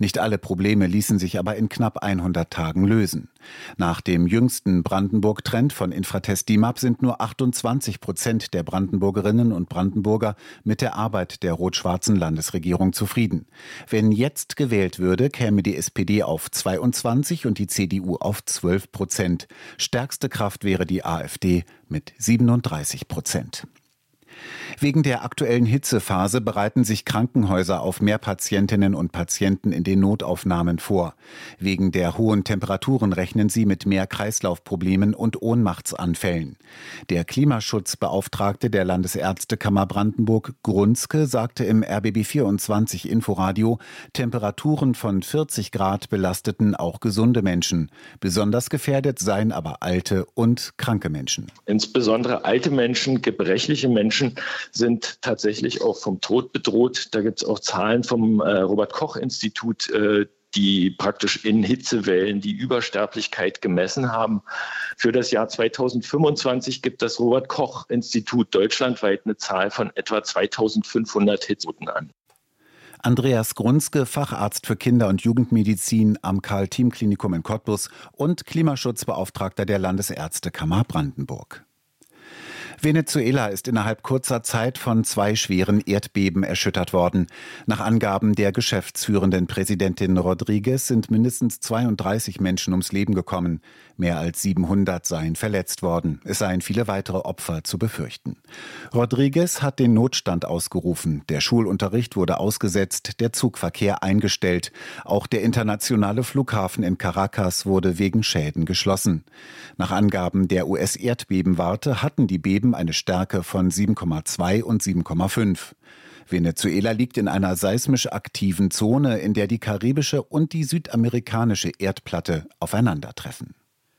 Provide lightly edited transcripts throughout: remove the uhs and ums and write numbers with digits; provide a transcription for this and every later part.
Nicht alle Probleme ließen sich aber in knapp 100 Tagen lösen. Nach dem jüngsten Brandenburg-Trend von Infratest DIMAP sind nur 28% der Brandenburgerinnen und Brandenburger mit der Arbeit der rot-schwarzen Landesregierung zufrieden. Wenn jetzt gewählt würde, käme die SPD auf 22 und die CDU auf 12%. Stärkste Kraft wäre die AfD mit 37%. Wegen der aktuellen Hitzephase bereiten sich Krankenhäuser auf mehr Patientinnen und Patienten in den Notaufnahmen vor. Wegen der hohen Temperaturen rechnen sie mit mehr Kreislaufproblemen und Ohnmachtsanfällen. Der Klimaschutzbeauftragte der Landesärztekammer Brandenburg, Grunzke, sagte im RBB24 Inforadio, Temperaturen von 40 Grad belasteten auch gesunde Menschen. Besonders gefährdet seien aber alte und kranke Menschen. Insbesondere alte Menschen, gebrechliche Menschen sind tatsächlich auch vom Tod bedroht. Da gibt es auch Zahlen vom Robert-Koch-Institut, die praktisch in Hitzewellen die Übersterblichkeit gemessen haben. Für das Jahr 2025 gibt das Robert-Koch-Institut deutschlandweit eine Zahl von etwa 2500 Hitzetoten an. Andreas Grunzke, Facharzt für Kinder- und Jugendmedizin am Karl-Thiem-Klinikum in Cottbus und Klimaschutzbeauftragter der Landesärztekammer Brandenburg. Venezuela ist innerhalb kurzer Zeit von 2 schweren Erdbeben erschüttert worden. Nach Angaben der geschäftsführenden Präsidentin Rodriguez sind mindestens 32 Menschen ums Leben gekommen. Mehr als 700 seien verletzt worden. Es seien viele weitere Opfer zu befürchten. Rodriguez hat den Notstand ausgerufen. Der Schulunterricht wurde ausgesetzt, der Zugverkehr eingestellt. Auch der internationale Flughafen in Caracas wurde wegen Schäden geschlossen. Nach Angaben der US-Erdbebenwarte hatten die Beben eine Stärke von 7,2 und 7,5. Venezuela liegt in einer seismisch aktiven Zone, in der die karibische und die südamerikanische Erdplatte aufeinandertreffen.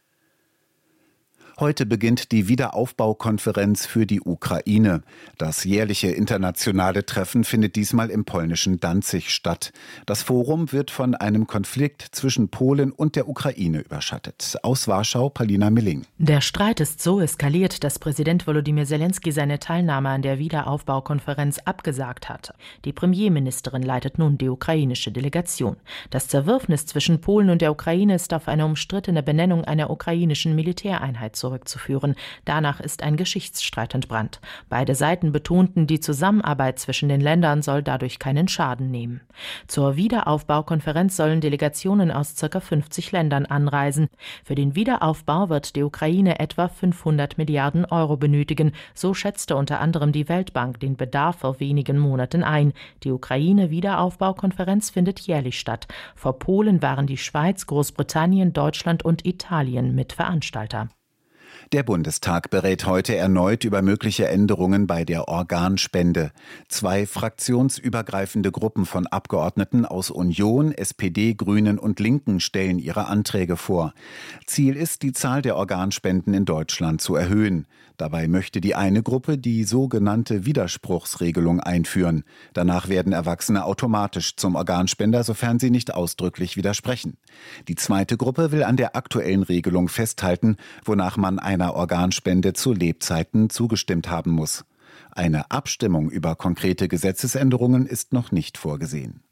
Heute beginnt die Wiederaufbaukonferenz für die Ukraine. Das jährliche internationale Treffen findet diesmal im polnischen Danzig statt. Das Forum wird von einem Konflikt zwischen Polen und der Ukraine überschattet. Aus Warschau, Palina Milling. Der Streit ist so eskaliert, dass Präsident Volodymyr Zelensky seine Teilnahme an der Wiederaufbaukonferenz abgesagt hat. Die Premierministerin leitet nun die ukrainische Delegation. Das Zerwürfnis zwischen Polen und der Ukraine ist auf eine umstrittene Benennung einer ukrainischen Militäreinheit zurückzuführen. Danach ist ein Geschichtsstreit entbrannt. Beide Seiten betonten, die Zusammenarbeit zwischen den Ländern soll dadurch keinen Schaden nehmen. Zur Wiederaufbaukonferenz sollen Delegationen aus ca. 50 Ländern anreisen. Für den Wiederaufbau wird die Ukraine etwa 500 Milliarden Euro benötigen. So schätzte unter anderem die Weltbank den Bedarf vor wenigen Monaten ein. Die Ukraine-Wiederaufbaukonferenz findet jährlich statt. Vor Polen waren die Schweiz, Großbritannien, Deutschland und Italien Mitveranstalter. Der Bundestag berät heute erneut über mögliche Änderungen bei der Organspende. 2 fraktionsübergreifende Gruppen von Abgeordneten aus Union, SPD, Grünen und Linken stellen ihre Anträge vor. Ziel ist, die Zahl der Organspenden in Deutschland zu erhöhen. Dabei möchte die eine Gruppe die sogenannte Widerspruchsregelung einführen. Danach werden Erwachsene automatisch zum Organspender, sofern sie nicht ausdrücklich widersprechen. Die zweite Gruppe will an der aktuellen Regelung festhalten, wonach man einer Organspende zu Lebzeiten zugestimmt haben muss. Eine Abstimmung über konkrete Gesetzesänderungen ist noch nicht vorgesehen.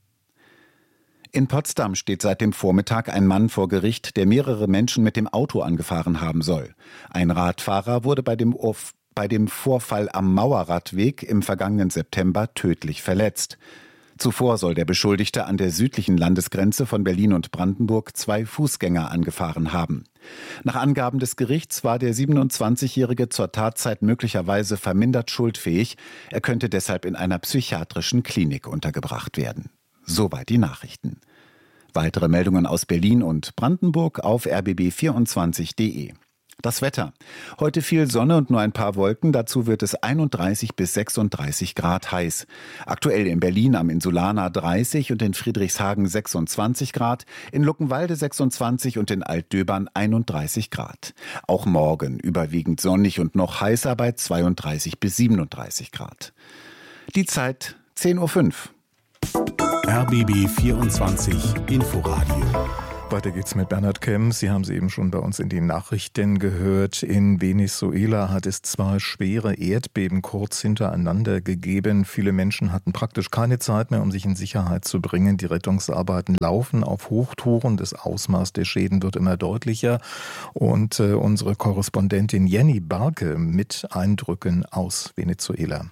In Potsdam steht seit dem Vormittag ein Mann vor Gericht, der mehrere Menschen mit dem Auto angefahren haben soll. Ein Radfahrer wurde bei dem Vorfall am Mauerradweg im vergangenen September tödlich verletzt. Zuvor soll der Beschuldigte an der südlichen Landesgrenze von Berlin und Brandenburg 2 Fußgänger angefahren haben. Nach Angaben des Gerichts war der 27-Jährige zur Tatzeit möglicherweise vermindert schuldfähig. Er könnte deshalb in einer psychiatrischen Klinik untergebracht werden. Soweit die Nachrichten. Weitere Meldungen aus Berlin und Brandenburg auf rbb24.de. Das Wetter. Heute viel Sonne und nur ein paar Wolken. Dazu wird es 31 bis 36 Grad heiß. Aktuell in Berlin am Insulaner 30 und in Friedrichshagen 26 Grad, in Luckenwalde 26 und in Altdöbern 31 Grad. Auch morgen überwiegend sonnig und noch heißer bei 32 bis 37 Grad. Die Zeit 10:05 Uhr. RBB 24 Inforadio Weiter geht's mit Bernhard Kemm. Sie haben es eben schon bei uns in den Nachrichten gehört. In Venezuela hat es 2 schwere Erdbeben kurz hintereinander gegeben. Viele Menschen hatten praktisch keine Zeit mehr, um sich in Sicherheit zu bringen. Die Rettungsarbeiten laufen auf Hochtouren. Das Ausmaß der Schäden wird immer deutlicher. Und unsere Korrespondentin Jenny Barke mit Eindrücken aus Venezuela.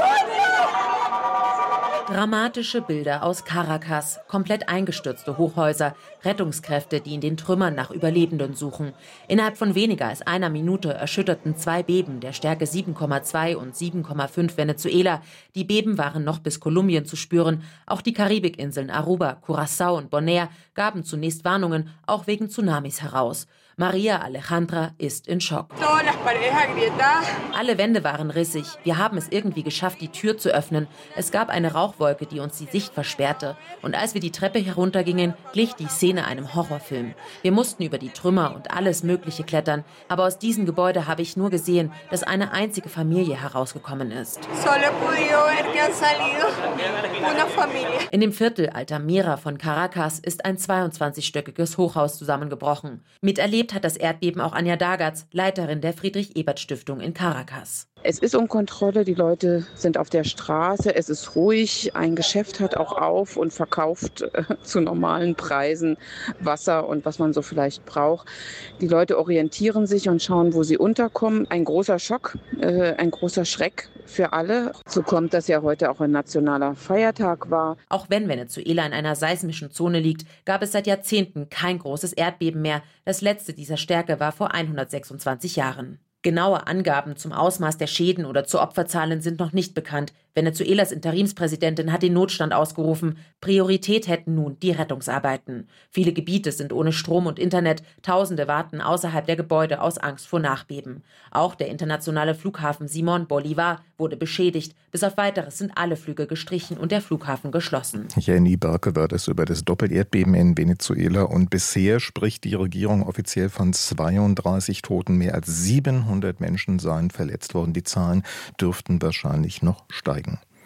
Dramatische Bilder aus Caracas, komplett eingestürzte Hochhäuser, Rettungskräfte, die in den Trümmern nach Überlebenden suchen. Innerhalb von weniger als einer Minute erschütterten 2 Beben der Stärke 7,2 und 7,5 Venezuela. Die Beben waren noch bis Kolumbien zu spüren. Auch die Karibikinseln Aruba, Curaçao und Bonaire gaben zunächst Warnungen, auch wegen Tsunamis heraus. Maria Alejandra ist in Schock. Alle Wände waren rissig. Wir haben es irgendwie geschafft, die Tür zu öffnen. Es gab eine Rauchwolke, die uns die Sicht versperrte. Und als wir die Treppe heruntergingen, glich die Szene einem Horrorfilm. Wir mussten über die Trümmer und alles Mögliche klettern. Aber aus diesem Gebäude habe ich nur gesehen, dass eine einzige Familie herausgekommen ist. In dem Viertel Altamira von Caracas ist ein 22-stöckiges Hochhaus zusammengebrochen. Miterlebt hat das Erdbeben auch Anja Dagatz, Leiterin der Friedrich-Ebert-Stiftung in Caracas. Es ist um Kontrolle, die Leute sind auf der Straße, es ist ruhig, ein Geschäft hat auch auf und verkauft zu normalen Preisen Wasser und was man so vielleicht braucht. Die Leute orientieren sich und schauen, wo sie unterkommen. Ein großer Schock, ein großer Schreck für alle. So kommt, dass ja heute auch ein nationaler Feiertag war. Auch wenn Venezuela in einer seismischen Zone liegt, gab es seit Jahrzehnten kein großes Erdbeben mehr. Das letzte dieser Stärke war vor 126 Jahren. Genaue Angaben zum Ausmaß der Schäden oder zu Opferzahlen sind noch nicht bekannt. Venezuelas Interimspräsidentin hat den Notstand ausgerufen. Priorität hätten nun die Rettungsarbeiten. Viele Gebiete sind ohne Strom und Internet. Tausende warten außerhalb der Gebäude aus Angst vor Nachbeben. Auch der internationale Flughafen Simón Bolívar wurde beschädigt. Bis auf Weiteres sind alle Flüge gestrichen und der Flughafen geschlossen. Jenny Barke war das über das Doppelerdbeben in Venezuela. Und bisher spricht die Regierung offiziell von 32 Toten. Mehr als 700 Menschen seien verletzt worden. Die Zahlen dürften wahrscheinlich noch steigen.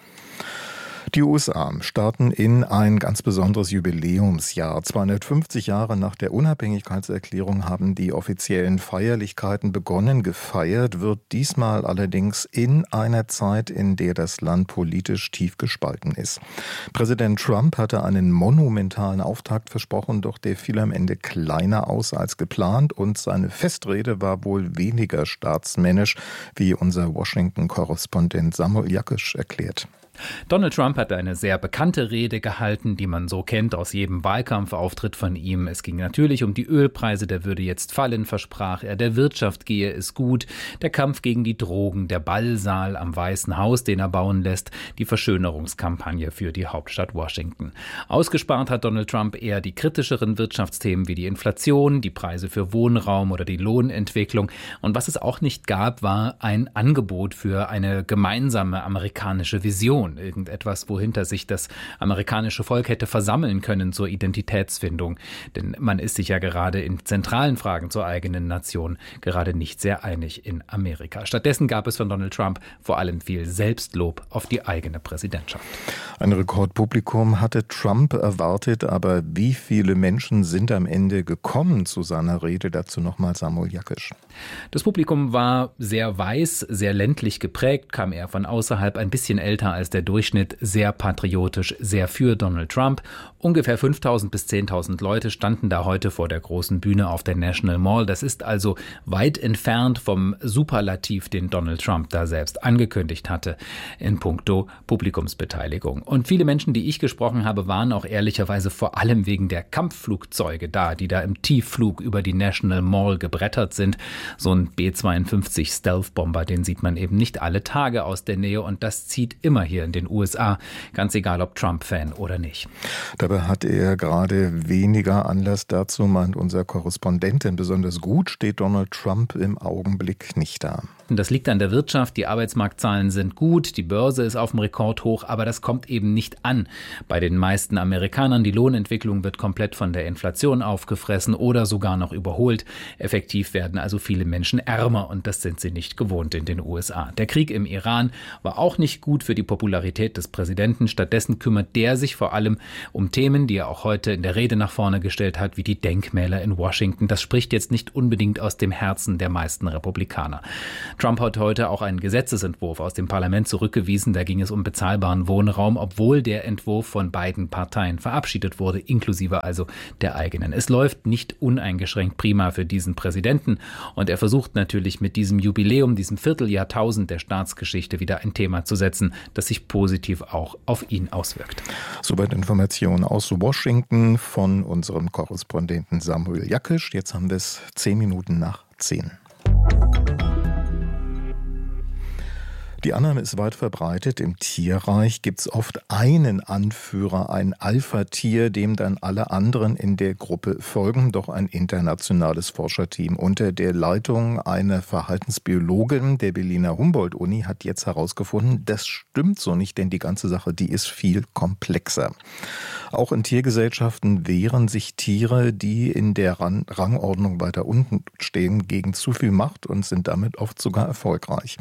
Die USA starten in ein ganz besonderes Jubiläumsjahr. 250 Jahre nach der Unabhängigkeitserklärung haben die offiziellen Feierlichkeiten begonnen. Gefeiert wird diesmal allerdings in einer Zeit, in der das Land politisch tief gespalten ist. Präsident Trump hatte einen monumentalen Auftakt versprochen, doch der fiel am Ende kleiner aus als geplant und seine Festrede war wohl weniger staatsmännisch, wie unser Washington-Korrespondent Samuel Jakisch erklärt. Donald Trump hat eine sehr bekannte Rede gehalten, die man so kennt aus jedem Wahlkampfauftritt von ihm. Es ging natürlich um die Ölpreise, der würde jetzt fallen, versprach er. Der Wirtschaft gehe es gut, der Kampf gegen die Drogen, der Ballsaal am Weißen Haus, den er bauen lässt, die Verschönerungskampagne für die Hauptstadt Washington. Ausgespart hat Donald Trump eher die kritischeren Wirtschaftsthemen wie die Inflation, die Preise für Wohnraum oder die Lohnentwicklung. Und was es auch nicht gab, war ein Angebot für eine gemeinsame amerikanische Vision. Irgendetwas, wohinter sich das amerikanische Volk hätte versammeln können zur Identitätsfindung. Denn man ist sich ja gerade in zentralen Fragen zur eigenen Nation gerade nicht sehr einig in Amerika. Stattdessen gab es von Donald Trump vor allem viel Selbstlob auf die eigene Präsidentschaft. Ein Rekordpublikum hatte Trump erwartet, aber wie viele Menschen sind am Ende gekommen zu seiner Rede? Dazu nochmal Samuel Jakisch. Das Publikum war sehr weiß, sehr ländlich geprägt, kam eher von außerhalb, ein bisschen älter als der Durchschnitt, sehr patriotisch, sehr für Donald Trump. Ungefähr 5.000 bis 10.000 Leute standen da heute vor der großen Bühne auf der National Mall. Das ist also weit entfernt vom Superlativ, den Donald Trump da selbst angekündigt hatte in puncto Publikumsbeteiligung. Und viele Menschen, die ich gesprochen habe, waren auch ehrlicherweise vor allem wegen der Kampfflugzeuge da, die da im Tiefflug über die National Mall gebrettert sind. So ein B-52 Stealth-Bomber, den sieht man eben nicht alle Tage aus der Nähe und das zieht immer hier in den USA, ganz egal ob Trump-Fan oder nicht. Dabei hat er gerade weniger Anlass dazu, meint unser Korrespondent, denn besonders gut steht Donald Trump im Augenblick nicht da. Das liegt an der Wirtschaft, die Arbeitsmarktzahlen sind gut, die Börse ist auf dem Rekordhoch, aber das kommt eben nicht an. Bei den meisten Amerikanern, die Lohnentwicklung wird komplett von der Inflation aufgefressen oder sogar noch überholt. Effektiv werden also viele Menschen ärmer und das sind sie nicht gewohnt in den USA. Der Krieg im Iran war auch nicht gut für die Popularität des Präsidenten. Stattdessen kümmert der sich vor allem um Themen, Themen, die er auch heute in der Rede nach vorne gestellt hat, wie die Denkmäler in Washington. Das spricht jetzt nicht unbedingt aus dem Herzen der meisten Republikaner. Trump hat heute auch einen Gesetzesentwurf aus dem Parlament zurückgewiesen. Da ging es um bezahlbaren Wohnraum, obwohl der Entwurf von beiden Parteien verabschiedet wurde, inklusive also der eigenen. Es läuft nicht uneingeschränkt prima für diesen Präsidenten und er versucht natürlich mit diesem Jubiläum, diesem Vierteljahrtausend der Staatsgeschichte wieder ein Thema zu setzen, das sich positiv auch auf ihn auswirkt. Soweit Informationen aus Washington von unserem Korrespondenten Samuel Jackisch. Jetzt haben wir es 10 Minuten nach 10. Die Annahme ist weit verbreitet. Im Tierreich gibt es oft einen Anführer, ein Alpha-Tier, dem dann alle anderen in der Gruppe folgen. Doch ein internationales Forscherteam unter der Leitung einer Verhaltensbiologin der Berliner Humboldt-Uni hat jetzt herausgefunden, das stimmt so nicht, denn die ganze Sache, die ist viel komplexer. Auch in Tiergesellschaften wehren sich Tiere, die in der Rangordnung weiter unten stehen, gegen zu viel Macht und sind damit oft sogar erfolgreich.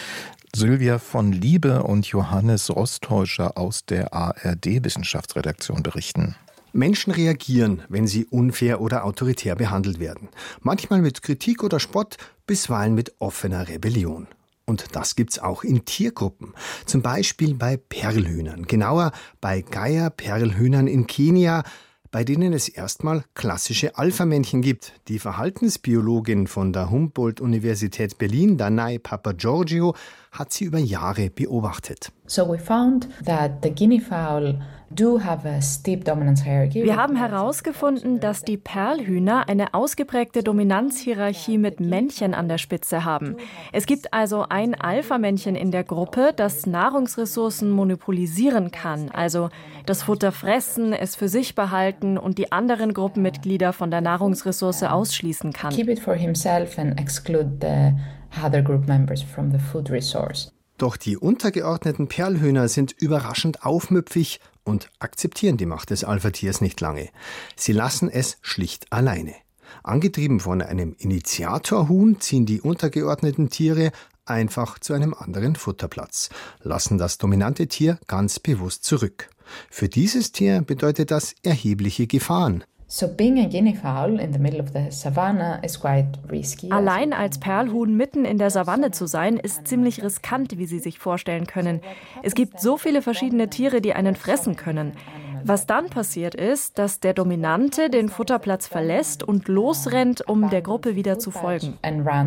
Sylvia von Liebe und Johannes Rostäuscher aus der ARD-Wissenschaftsredaktion berichten. Menschen reagieren, wenn sie unfair oder autoritär behandelt werden. Manchmal mit Kritik oder Spott, bisweilen mit offener Rebellion. Und das gibt's auch in Tiergruppen. Zum Beispiel bei Perlhühnern. Genauer bei Geier-Perlhühnern in Kenia, bei denen es erstmal klassische Alpha-Männchen gibt. Die Verhaltensbiologin von der Humboldt-Universität Berlin, Danai Papageorgiou, hat sie über Jahre beobachtet. So we found that the guinea fowl do have a steep dominance hierarchy. Wir haben herausgefunden, dass die Perlhühner eine ausgeprägte Dominanzhierarchie mit Männchen an der Spitze haben. Es gibt also ein Alpha-Männchen in der Gruppe, das Nahrungsressourcen monopolisieren kann, also das Futter fressen, es für sich behalten und die anderen Gruppenmitglieder von der Nahrungsressource ausschließen kann. Keep it for himself and exclude the other group members from the food resource. Doch die untergeordneten Perlhühner sind überraschend aufmüpfig und akzeptieren die Macht des Alpha-Tiers nicht lange. Sie lassen es schlicht alleine. Angetrieben von einem Initiatorhuhn ziehen die untergeordneten Tiere einfach zu einem anderen Futterplatz, lassen das dominante Tier ganz bewusst zurück. Für dieses Tier bedeutet das erhebliche Gefahren. So being a guinea fowl in the middle of the savannah is quite risky. Allein als Perlhuhn mitten in der Savanne zu sein, ist ziemlich riskant, wie Sie sich vorstellen können. Es gibt so viele verschiedene Tiere, die einen fressen können. Was dann passiert ist, dass der Dominante den Futterplatz verlässt und losrennt, um der Gruppe wieder zu folgen.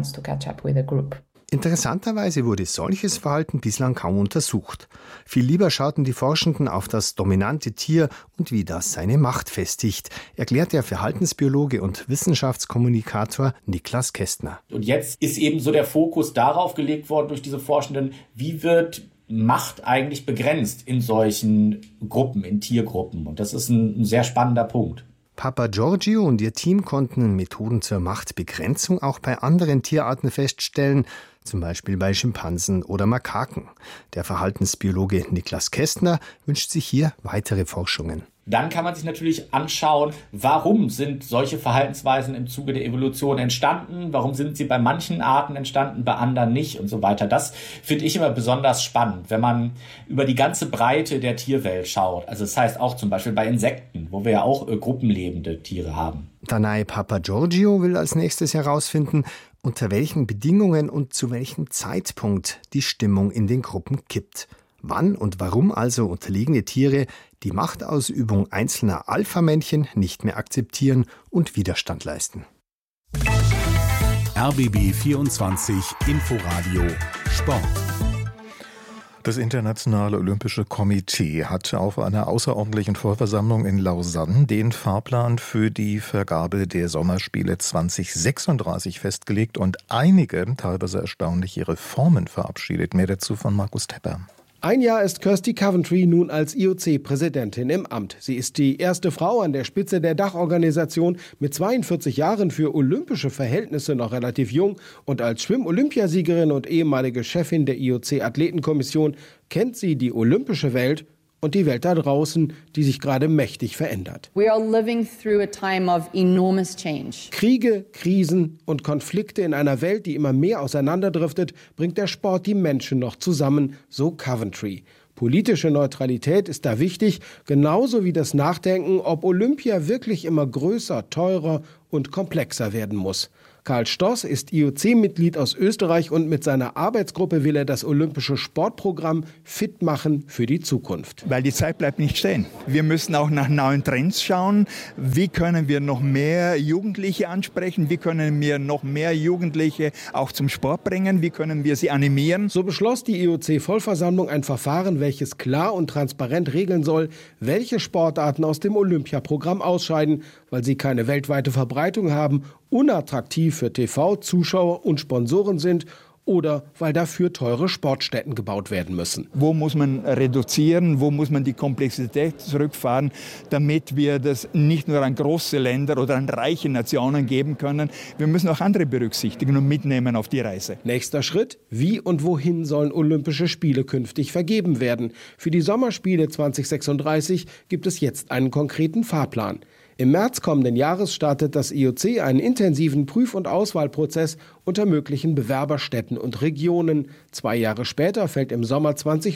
Interessanterweise wurde solches Verhalten bislang kaum untersucht. Viel lieber schauten die Forschenden auf das dominante Tier und wie das seine Macht festigt, erklärt der Verhaltensbiologe und Wissenschaftskommunikator Niklas Kästner. Und jetzt ist eben so der Fokus darauf gelegt worden durch diese Forschenden, wie wird Macht eigentlich begrenzt in solchen Gruppen, in Tiergruppen. Und das ist ein sehr spannender Punkt. Papageorgiou und ihr Team konnten Methoden zur Machtbegrenzung auch bei anderen Tierarten feststellen, zum Beispiel bei Schimpansen oder Makaken. Der Verhaltensbiologe Niklas Kästner wünscht sich hier weitere Forschungen. Dann kann man sich natürlich anschauen, warum sind solche Verhaltensweisen im Zuge der Evolution entstanden, warum sind sie bei manchen Arten entstanden, bei anderen nicht und so weiter. Das finde ich immer besonders spannend, wenn man über die ganze Breite der Tierwelt schaut. Also das heißt auch zum Beispiel bei Insekten, wo wir ja auch gruppenlebende Tiere haben. Danai Papageorgiou will als nächstes herausfinden, unter welchen Bedingungen und zu welchem Zeitpunkt die Stimmung in den Gruppen kippt. Wann und warum also unterlegene Tiere die Machtausübung einzelner Alpha-Männchen nicht mehr akzeptieren und Widerstand leisten. RBB 24 Inforadio Sport. Das Internationale Olympische Komitee hat auf einer außerordentlichen Vollversammlung in Lausanne den Fahrplan für die Vergabe der Sommerspiele 2036 festgelegt und einige, teilweise erstaunliche Reformen verabschiedet. Mehr dazu von Markus Tepper. Ein Jahr ist Kirsty Coventry nun als IOC-Präsidentin im Amt. Sie ist die erste Frau an der Spitze der Dachorganisation, mit 42 Jahren für olympische Verhältnisse noch relativ jung, und als Schwimm-Olympiasiegerin und ehemalige Chefin der IOC-Athletenkommission kennt sie die olympische Welt und die Welt da draußen, die sich gerade mächtig verändert. We are living through a time of enormous change. Kriege, Krisen und Konflikte in einer Welt, die immer mehr auseinanderdriftet, bringt der Sport die Menschen noch zusammen, so Coventry. Politische Neutralität ist da wichtig, genauso wie das Nachdenken, ob Olympia wirklich immer größer, teurer und komplexer werden muss. Karl Stoss ist IOC-Mitglied aus Österreich und mit seiner Arbeitsgruppe will er das olympische Sportprogramm fit machen für die Zukunft. Weil die Zeit bleibt nicht stehen. Wir müssen auch nach neuen Trends schauen. Wie können wir noch mehr Jugendliche ansprechen? Wie können wir noch mehr Jugendliche auch zum Sport bringen? Wie können wir sie animieren? So beschloss die IOC-Vollversammlung ein Verfahren, welches klar und transparent regeln soll, welche Sportarten aus dem Olympiaprogramm ausscheiden, weil sie keine weltweite Verbreitung haben, unattraktiv für TV, Zuschauer und Sponsoren sind oder weil dafür teure Sportstätten gebaut werden müssen. Wo muss man reduzieren, wo muss man die Komplexität zurückfahren, damit wir das nicht nur an große Länder oder an reiche Nationen geben können. Wir müssen auch andere berücksichtigen und mitnehmen auf die Reise. Nächster Schritt: Wie und wohin sollen Olympische Spiele künftig vergeben werden? Für die Sommerspiele 2036 gibt es jetzt einen konkreten Fahrplan. Im März kommenden Jahres startet das IOC einen intensiven Prüf- und Auswahlprozess unter möglichen Bewerberstädten und Regionen. 2 Jahre später fällt im Sommer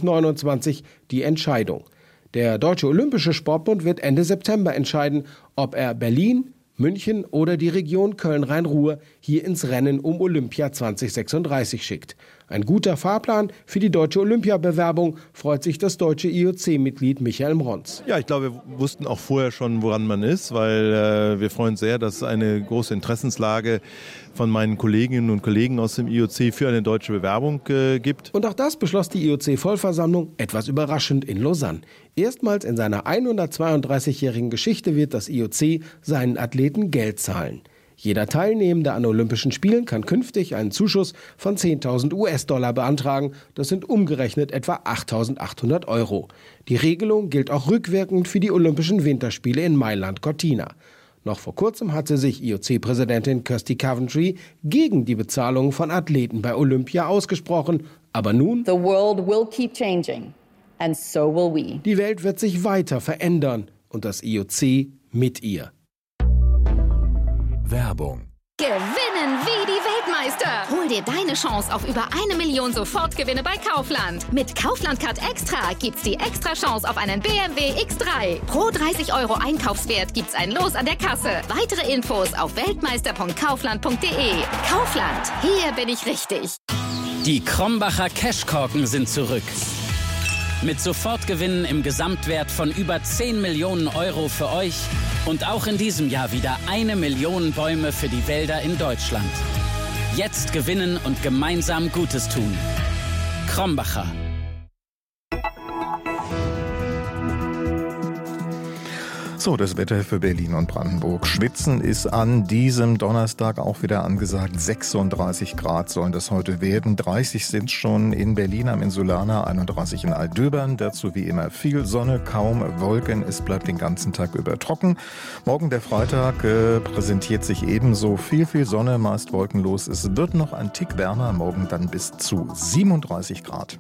2029 die Entscheidung. Der Deutsche Olympische Sportbund wird Ende September entscheiden, ob er Berlin, München oder die Region Köln-Rhein-Ruhr hier ins Rennen um Olympia 2036 schickt. Ein guter Fahrplan für die deutsche Olympiabewerbung, freut sich das deutsche IOC-Mitglied Michael Mronz. Ja, ich glaube, wir wussten auch vorher schon, woran man ist, weil wir freuen uns sehr, dass es eine große Interessenslage von meinen Kolleginnen und Kollegen aus dem IOC für eine deutsche Bewerbung gibt. Und auch das beschloss die IOC-Vollversammlung etwas überraschend in Lausanne. Erstmals in seiner 132-jährigen Geschichte wird das IOC seinen Athleten Geld zahlen. Jeder Teilnehmende an Olympischen Spielen kann künftig einen Zuschuss von 10.000 US-Dollar beantragen. Das sind umgerechnet etwa 8.800 €. Die Regelung gilt auch rückwirkend für die Olympischen Winterspiele in Mailand-Cortina. Noch vor kurzem hatte sich IOC-Präsidentin Kirsty Coventry gegen die Bezahlung von Athleten bei Olympia ausgesprochen. Aber nun: The world will keep changing, and so will we. Die Welt wird sich weiter verändern und das IOC mit ihr. Werbung. Gewinnen wie die Weltmeister. Hol dir deine Chance auf über 1 Million Sofortgewinne bei Kaufland. Mit Kaufland Card Extra gibt's die extra Chance auf einen BMW X3. Pro 30 € Einkaufswert gibt's ein Los an der Kasse. Weitere Infos auf weltmeister.kaufland.de. Kaufland, hier bin ich richtig. Die Krombacher Cashkorken sind zurück. Mit Sofortgewinnen im Gesamtwert von über 10 Millionen € für euch und auch in diesem Jahr wieder 1 Million Bäume für die Wälder in Deutschland. Jetzt gewinnen und gemeinsam Gutes tun. Krombacher. So, das Wetter für Berlin und Brandenburg. Schwitzen ist an diesem Donnerstag auch wieder angesagt. 36 Grad sollen das heute werden. 30 sind schon in Berlin am Insulaner, 31 in Altdöbern. Dazu wie immer viel Sonne, kaum Wolken. Es bleibt den ganzen Tag über trocken. Morgen der Freitag präsentiert sich ebenso viel Sonne, meist wolkenlos. Es wird noch ein Tick wärmer, morgen dann bis zu 37 Grad.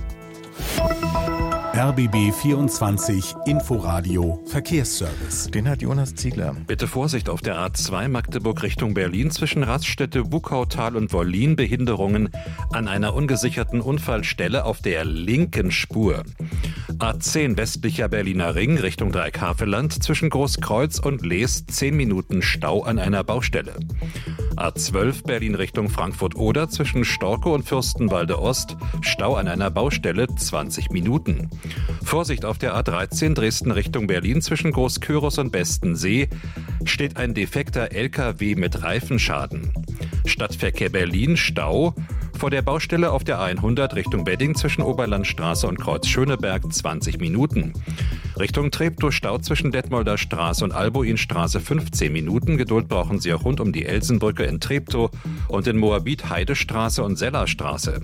RBB 24 Inforadio Verkehrsservice. Den hat Jonas Ziegler. Bitte Vorsicht auf der A2 Magdeburg Richtung Berlin zwischen Raststätte, Wuckautal und Wollin. Behinderungen an einer ungesicherten Unfallstelle auf der linken Spur. A10 westlicher Berliner Ring Richtung Dreieckhaveland zwischen Großkreuz und Lees 10 Minuten Stau an einer Baustelle. A12 Berlin Richtung Frankfurt-Oder zwischen Storkow und Fürstenwalde Ost Stau an einer Baustelle 20 Minuten. Vorsicht auf der A13 Dresden Richtung Berlin zwischen Großkyros und Bestensee steht ein defekter LKW mit Reifenschaden. Stadtverkehr Berlin Stau vor der Baustelle auf der A100 Richtung Wedding zwischen Oberlandstraße und Kreuz Schöneberg 20 Minuten. Richtung Treptow Stau zwischen Detmolder Straße und Albuinstraße 15 Minuten. Geduld brauchen Sie auch rund um die Elsenbrücke in Treptow und in Moabit Heidestraße und Sellerstraße.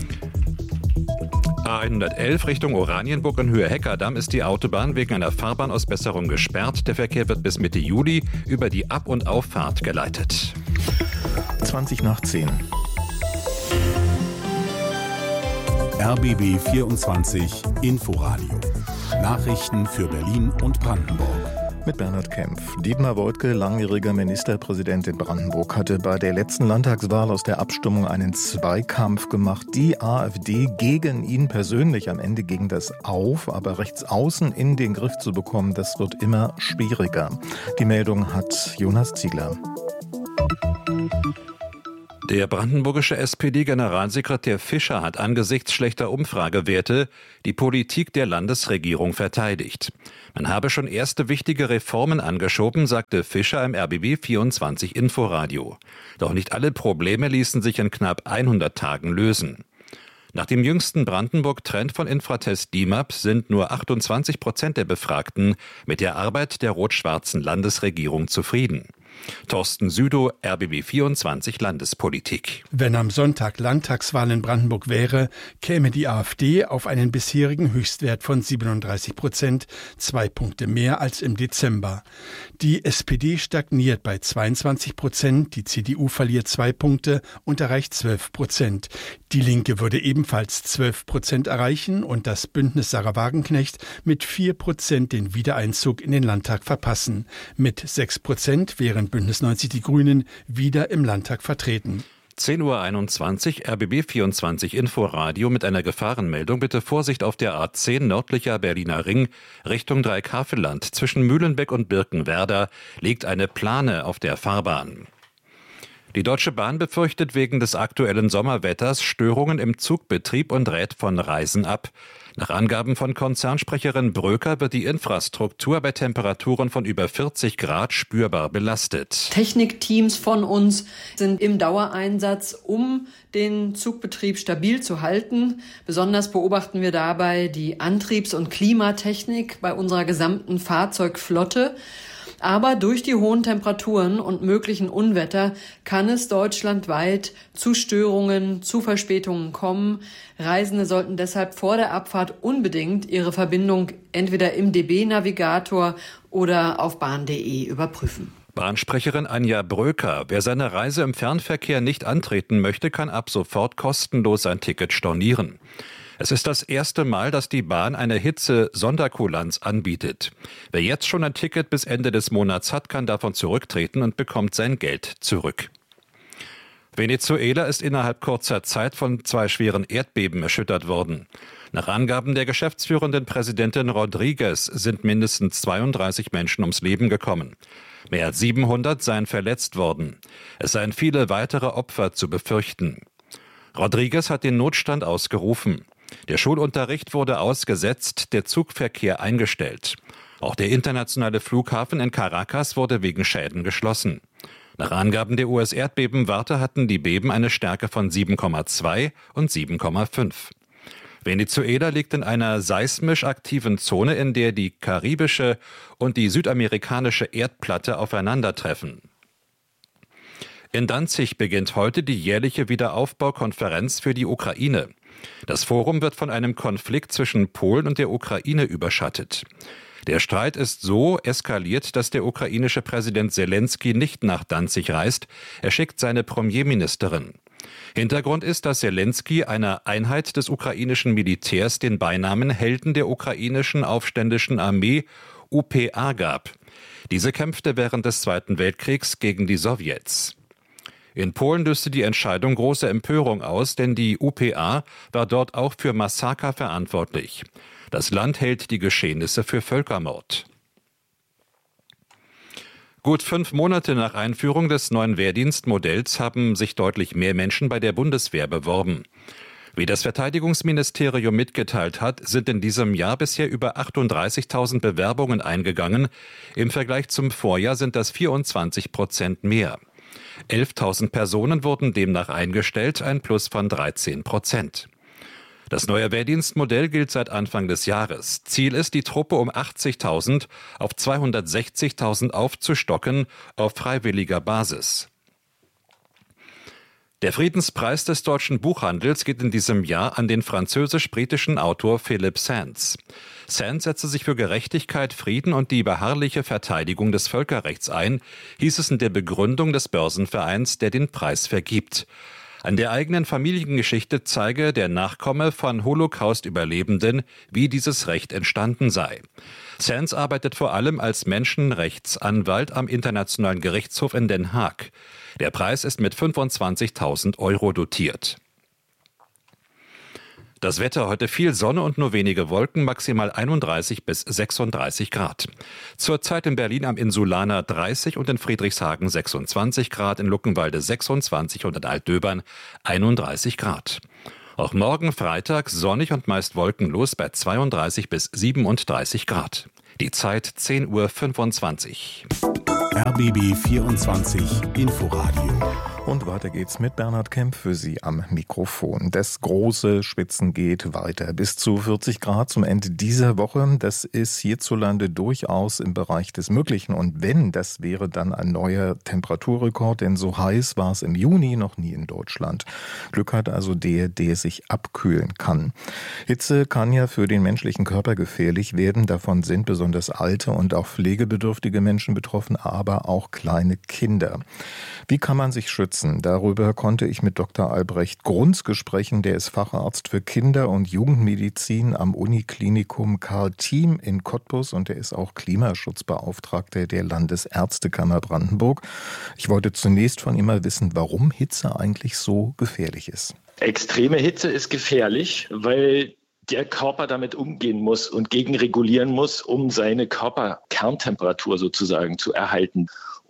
A111 Richtung Oranienburg in Höhe Heckerdamm ist die Autobahn wegen einer Fahrbahnausbesserung gesperrt. Der Verkehr wird bis Mitte Juli über die Ab- und Auffahrt geleitet. 20 nach 10. RBB 24 Inforadio. Nachrichten für Berlin und Brandenburg. Mit Bernhard Kempf. Dietmar Woidke, langjähriger Ministerpräsident in Brandenburg, hatte bei der letzten Landtagswahl aus der Abstimmung einen Zweikampf gemacht. Die AfD gegen ihn persönlich, am Ende ging das auf, aber rechts außen in den Griff zu bekommen, das wird immer schwieriger. Die Meldung hat Jonas Ziegler. Der brandenburgische SPD-Generalsekretär Fischer hat angesichts schlechter Umfragewerte die Politik der Landesregierung verteidigt. Man habe schon erste wichtige Reformen angeschoben, sagte Fischer im RBB 24 Inforadio. Doch nicht alle Probleme ließen sich in knapp 100 Tagen lösen. Nach dem jüngsten Brandenburg-Trend von Infratest DIMAP sind nur 28% der Befragten mit der Arbeit der rot-schwarzen Landesregierung zufrieden. Thorsten Südow, RBB 24 Landespolitik. Wenn am Sonntag Landtagswahl in Brandenburg wäre, käme die AfD auf einen bisherigen Höchstwert von 37%, 2 Punkte mehr als im Dezember. Die SPD stagniert bei 22%, die CDU verliert 2 Punkte und erreicht 12%. Die Linke würde ebenfalls 12% erreichen und das Bündnis Sarah Wagenknecht mit 4% den Wiedereinzug in den Landtag verpassen. Mit 6% wären Bündnis 90 Die Grünen wieder im Landtag vertreten. 10:21 Uhr, RBB 24 Inforadio mit einer Gefahrenmeldung. Bitte Vorsicht auf der A10 nördlicher Berliner Ring Richtung Dreieckhavelland. Zwischen Mühlenbeck und Birkenwerder liegt eine Plane auf der Fahrbahn. Die Deutsche Bahn befürchtet wegen des aktuellen Sommerwetters Störungen im Zugbetrieb und rät von Reisen ab. Nach Angaben von Konzernsprecherin Bröker wird die Infrastruktur bei Temperaturen von über 40 Grad spürbar belastet. Technikteams von uns sind im Dauereinsatz, um den Zugbetrieb stabil zu halten. Besonders beobachten wir dabei die Antriebs- und Klimatechnik bei unserer gesamten Fahrzeugflotte. Aber durch die hohen Temperaturen und möglichen Unwetter kann es deutschlandweit zu Störungen, zu Verspätungen kommen. Reisende sollten deshalb vor der Abfahrt unbedingt ihre Verbindung entweder im DB-Navigator oder auf bahn.de überprüfen. Bahnsprecherin Anja Bröker: Wer seine Reise im Fernverkehr nicht antreten möchte, kann ab sofort kostenlos sein Ticket stornieren. Es ist das erste Mal, dass die Bahn eine Hitze-Sonderkulanz anbietet. Wer jetzt schon ein Ticket bis Ende des Monats hat, kann davon zurücktreten und bekommt sein Geld zurück. Venezuela ist innerhalb kurzer Zeit von 2 schweren Erdbeben erschüttert worden. Nach Angaben der geschäftsführenden Präsidentin Rodriguez sind mindestens 32 Menschen ums Leben gekommen. Mehr als 700 seien verletzt worden. Es seien viele weitere Opfer zu befürchten. Rodriguez hat den Notstand ausgerufen. Der Schulunterricht wurde ausgesetzt, der Zugverkehr eingestellt. Auch der internationale Flughafen in Caracas wurde wegen Schäden geschlossen. Nach Angaben der US-Erdbebenwarte hatten die Beben eine Stärke von 7,2 und 7,5. Venezuela liegt in einer seismisch aktiven Zone, in der die karibische und die südamerikanische Erdplatte aufeinandertreffen. In Danzig beginnt heute die jährliche Wiederaufbaukonferenz für die Ukraine. Das Forum wird von einem Konflikt zwischen Polen und der Ukraine überschattet. Der Streit ist so eskaliert, dass der ukrainische Präsident Selensky nicht nach Danzig reist. Er schickt seine Premierministerin. Hintergrund ist, dass Selensky einer Einheit des ukrainischen Militärs den Beinamen Helden der ukrainischen aufständischen Armee UPA gab. Diese kämpfte während des Zweiten Weltkriegs gegen die Sowjets. In Polen löste die Entscheidung große Empörung aus, denn die UPA war dort auch für Massaker verantwortlich. Das Land hält die Geschehnisse für Völkermord. Gut 5 Monate nach Einführung des neuen Wehrdienstmodells haben sich deutlich mehr Menschen bei der Bundeswehr beworben. Wie das Verteidigungsministerium mitgeteilt hat, sind in diesem Jahr bisher über 38.000 Bewerbungen eingegangen. Im Vergleich zum Vorjahr sind das 24% mehr. 11.000 Personen wurden demnach eingestellt, ein Plus von 13%. Das neue Wehrdienstmodell gilt seit Anfang des Jahres. Ziel ist, die Truppe um 80.000 auf 260.000 aufzustocken auf freiwilliger Basis. Der Friedenspreis des deutschen Buchhandels geht in diesem Jahr an den französisch-britischen Autor Philip Sands. Sands setzte sich für Gerechtigkeit, Frieden und die beharrliche Verteidigung des Völkerrechts ein, hieß es in der Begründung des Börsenvereins, der den Preis vergibt. An der eigenen Familiengeschichte zeige der Nachkomme von Holocaust-Überlebenden, wie dieses Recht entstanden sei. Sands arbeitet vor allem als Menschenrechtsanwalt am Internationalen Gerichtshof in Den Haag. Der Preis ist mit 25.000 € dotiert. Das Wetter: heute viel Sonne und nur wenige Wolken, maximal 31 bis 36 Grad. Zurzeit in Berlin am Insulaner 30 und in Friedrichshagen 26 Grad, in Luckenwalde 26 und in Altdöbern 31 Grad. Auch morgen Freitag sonnig und meist wolkenlos bei 32 bis 37 Grad. Die Zeit 10:25 Uhr. RBB 24 Inforadio. Und weiter geht's mit Bernhard Kemp für Sie am Mikrofon. Das große Schwitzen geht weiter. Bis zu 40 Grad zum Ende dieser Woche. Das ist hierzulande durchaus im Bereich des Möglichen. Und wenn, das wäre dann ein neuer Temperaturrekord, denn so heiß war es im Juni noch nie in Deutschland. Glück hat also der sich abkühlen kann. Hitze kann ja für den menschlichen Körper gefährlich werden. Davon sind besonders alte und auch pflegebedürftige Menschen betroffen, aber auch kleine Kinder. Wie kann man sich schützen? Darüber konnte ich mit Dr. Albrecht Grunzke sprechen. Der ist Facharzt für Kinder- und Jugendmedizin am Uniklinikum Karl Thiem in Cottbus und er ist auch Klimaschutzbeauftragter der Landesärztekammer Brandenburg. Ich wollte zunächst von ihm mal wissen, warum Hitze eigentlich so gefährlich ist. Extreme Hitze ist gefährlich, weil der Körper damit umgehen muss und gegenregulieren muss, um seine Körperkerntemperatur sozusagen zu erhalten.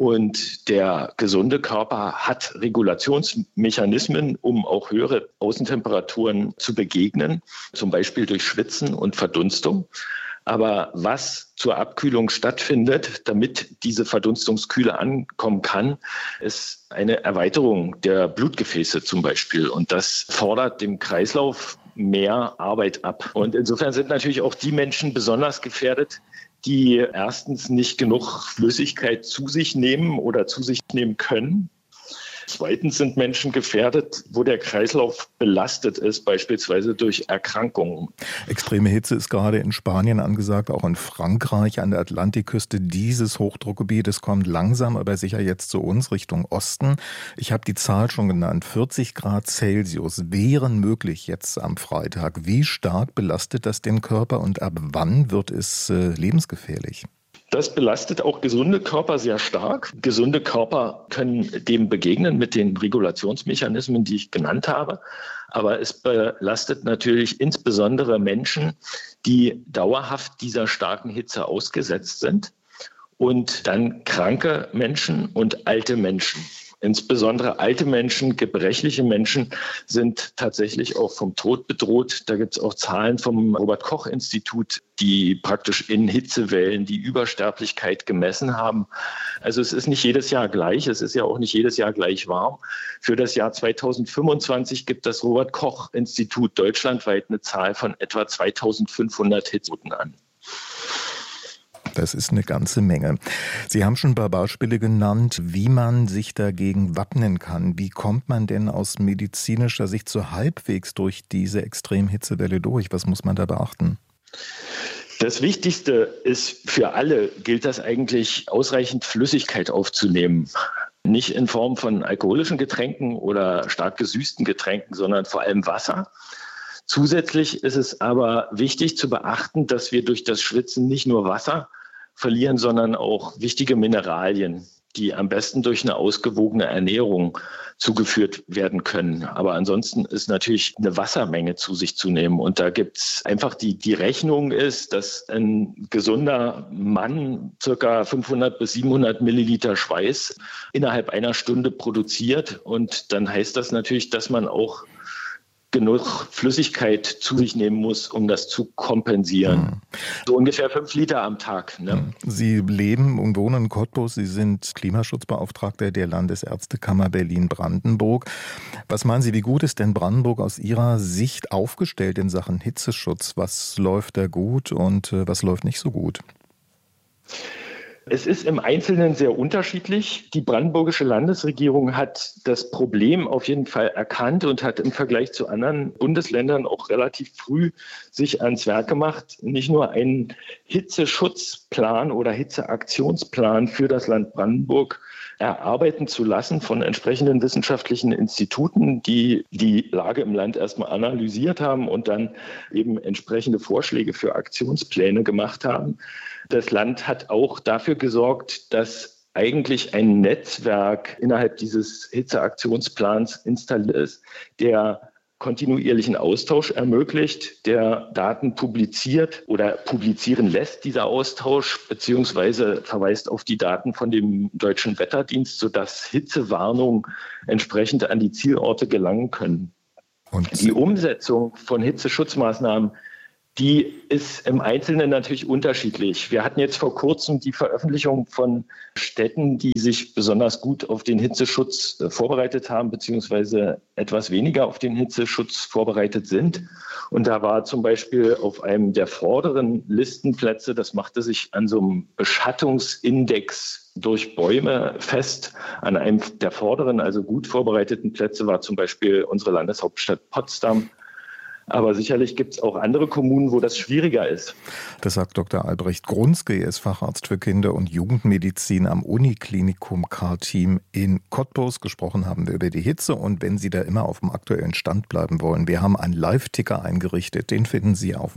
Und der gesunde Körper hat Regulationsmechanismen, um auch höhere Außentemperaturen zu begegnen, zum Beispiel durch Schwitzen und Verdunstung. Aber was zur Abkühlung stattfindet, damit diese Verdunstungskühle ankommen kann, ist eine Erweiterung der Blutgefäße zum Beispiel. Und das fordert dem Kreislauf mehr Arbeit ab. Und insofern sind natürlich auch die Menschen besonders gefährdet, die erstens nicht genug Flüssigkeit zu sich nehmen oder zu sich nehmen können. Zweitens sind Menschen gefährdet, wo der Kreislauf belastet ist, beispielsweise durch Erkrankungen. Extreme Hitze ist gerade in Spanien angesagt, auch in Frankreich an der Atlantikküste dieses Hochdruckgebietes kommt langsam, aber sicher jetzt zu uns Richtung Osten. Ich habe die Zahl schon genannt, 40 Grad Celsius wären möglich jetzt am Freitag. Wie stark belastet das den Körper und ab wann wird es lebensgefährlich? Das belastet auch gesunde Körper sehr stark. Gesunde Körper können dem begegnen mit den Regulationsmechanismen, die ich genannt habe. Aber es belastet natürlich insbesondere Menschen, die dauerhaft dieser starken Hitze ausgesetzt sind. Und dann kranke Menschen und alte Menschen. Insbesondere alte Menschen, gebrechliche Menschen sind tatsächlich auch vom Tod bedroht. Da gibt es auch Zahlen vom Robert-Koch-Institut, die praktisch in Hitzewellen die Übersterblichkeit gemessen haben. Also es ist nicht jedes Jahr gleich. Es ist ja auch nicht jedes Jahr gleich warm. Für das Jahr 2025 gibt das Robert-Koch-Institut deutschlandweit eine Zahl von etwa 2500 Hitzetoten an. Das ist eine ganze Menge. Sie haben schon ein paar Beispiele genannt, wie man sich dagegen wappnen kann. Wie kommt man denn aus medizinischer Sicht so halbwegs durch diese Extremhitzewelle durch? Was muss man da beachten? Das Wichtigste ist für alle, gilt das eigentlich, ausreichend Flüssigkeit aufzunehmen. Nicht in Form von alkoholischen Getränken oder stark gesüßten Getränken, sondern vor allem Wasser. Zusätzlich ist es aber wichtig zu beachten, dass wir durch das Schwitzen nicht nur Wasser verlieren, sondern auch wichtige Mineralien, die am besten durch eine ausgewogene Ernährung zugeführt werden können. Aber ansonsten ist natürlich eine Wassermenge zu sich zu nehmen. Und da gibt es einfach die Rechnung ist, dass ein gesunder Mann ca. 500 bis 700 Milliliter Schweiß innerhalb einer Stunde produziert. Und dann heißt das natürlich, dass man auch genug Flüssigkeit zu sich nehmen muss, um das zu kompensieren. So ungefähr 5 Liter am Tag. Ne? Sie leben und wohnen in Cottbus. Sie sind Klimaschutzbeauftragter der Landesärztekammer Berlin-Brandenburg. Was meinen Sie, wie gut ist denn Brandenburg aus Ihrer Sicht aufgestellt in Sachen Hitzeschutz? Was läuft da gut und was läuft nicht so gut? Es ist im Einzelnen sehr unterschiedlich. Die brandenburgische Landesregierung hat das Problem auf jeden Fall erkannt und hat im Vergleich zu anderen Bundesländern auch relativ früh sich ans Werk gemacht, nicht nur einen Hitzeschutzplan oder Hitzeaktionsplan für das Land Brandenburg erarbeiten zu lassen von entsprechenden wissenschaftlichen Instituten, die die Lage im Land erstmal analysiert haben und dann eben entsprechende Vorschläge für Aktionspläne gemacht haben. Das Land hat auch dafür gesorgt, dass eigentlich ein Netzwerk innerhalb dieses Hitzeaktionsplans installiert ist, der kontinuierlichen Austausch ermöglicht, der Daten publiziert oder publizieren lässt, dieser Austausch, beziehungsweise verweist auf die Daten von dem Deutschen Wetterdienst, sodass Hitzewarnungen entsprechend an die Zielorte gelangen können. Und die Umsetzung von Hitzeschutzmaßnahmen, die ist im Einzelnen natürlich unterschiedlich. Wir hatten jetzt vor kurzem die Veröffentlichung von Städten, die sich besonders gut auf den Hitzeschutz vorbereitet haben, beziehungsweise etwas weniger auf den Hitzeschutz vorbereitet sind. Und da war zum Beispiel auf einem der vorderen Listenplätze, das machte sich an so einem Beschattungsindex durch Bäume fest. An einem der vorderen, also gut vorbereiteten Plätze war zum Beispiel unsere Landeshauptstadt Potsdam. Aber sicherlich gibt es auch andere Kommunen, wo das schwieriger ist. Das sagt Dr. Albrecht Grunske, er ist Facharzt für Kinder- und Jugendmedizin am Uniklinikum Karl-Team in Cottbus. Gesprochen haben wir über die Hitze und wenn Sie da immer auf dem aktuellen Stand bleiben wollen, wir haben einen Live-Ticker eingerichtet. Den finden Sie auf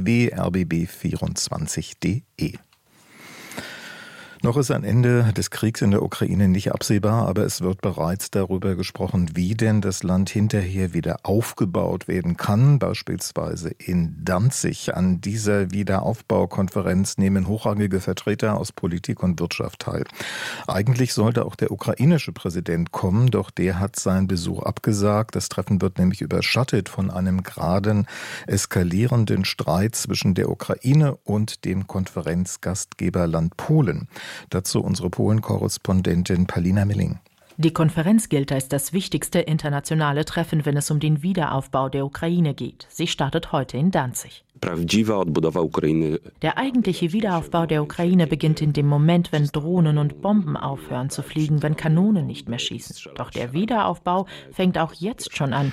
www.rbb24.de. Noch ist ein Ende des Kriegs in der Ukraine nicht absehbar, aber es wird bereits darüber gesprochen, wie denn das Land hinterher wieder aufgebaut werden kann, beispielsweise in Danzig. An dieser Wiederaufbaukonferenz nehmen hochrangige Vertreter aus Politik und Wirtschaft teil. Eigentlich sollte auch der ukrainische Präsident kommen, doch der hat seinen Besuch abgesagt. Das Treffen wird nämlich überschattet von einem gerade eskalierenden Streit zwischen der Ukraine und dem Konferenzgastgeberland Polen. Dazu unsere Polen-Korrespondentin Palina Milling. Die Konferenz gilt als das wichtigste internationale Treffen, wenn es um den Wiederaufbau der Ukraine geht. Sie startet heute in Danzig. Der eigentliche Wiederaufbau der Ukraine beginnt in dem Moment, wenn Drohnen und Bomben aufhören zu fliegen, wenn Kanonen nicht mehr schießen. Doch der Wiederaufbau fängt auch jetzt schon an,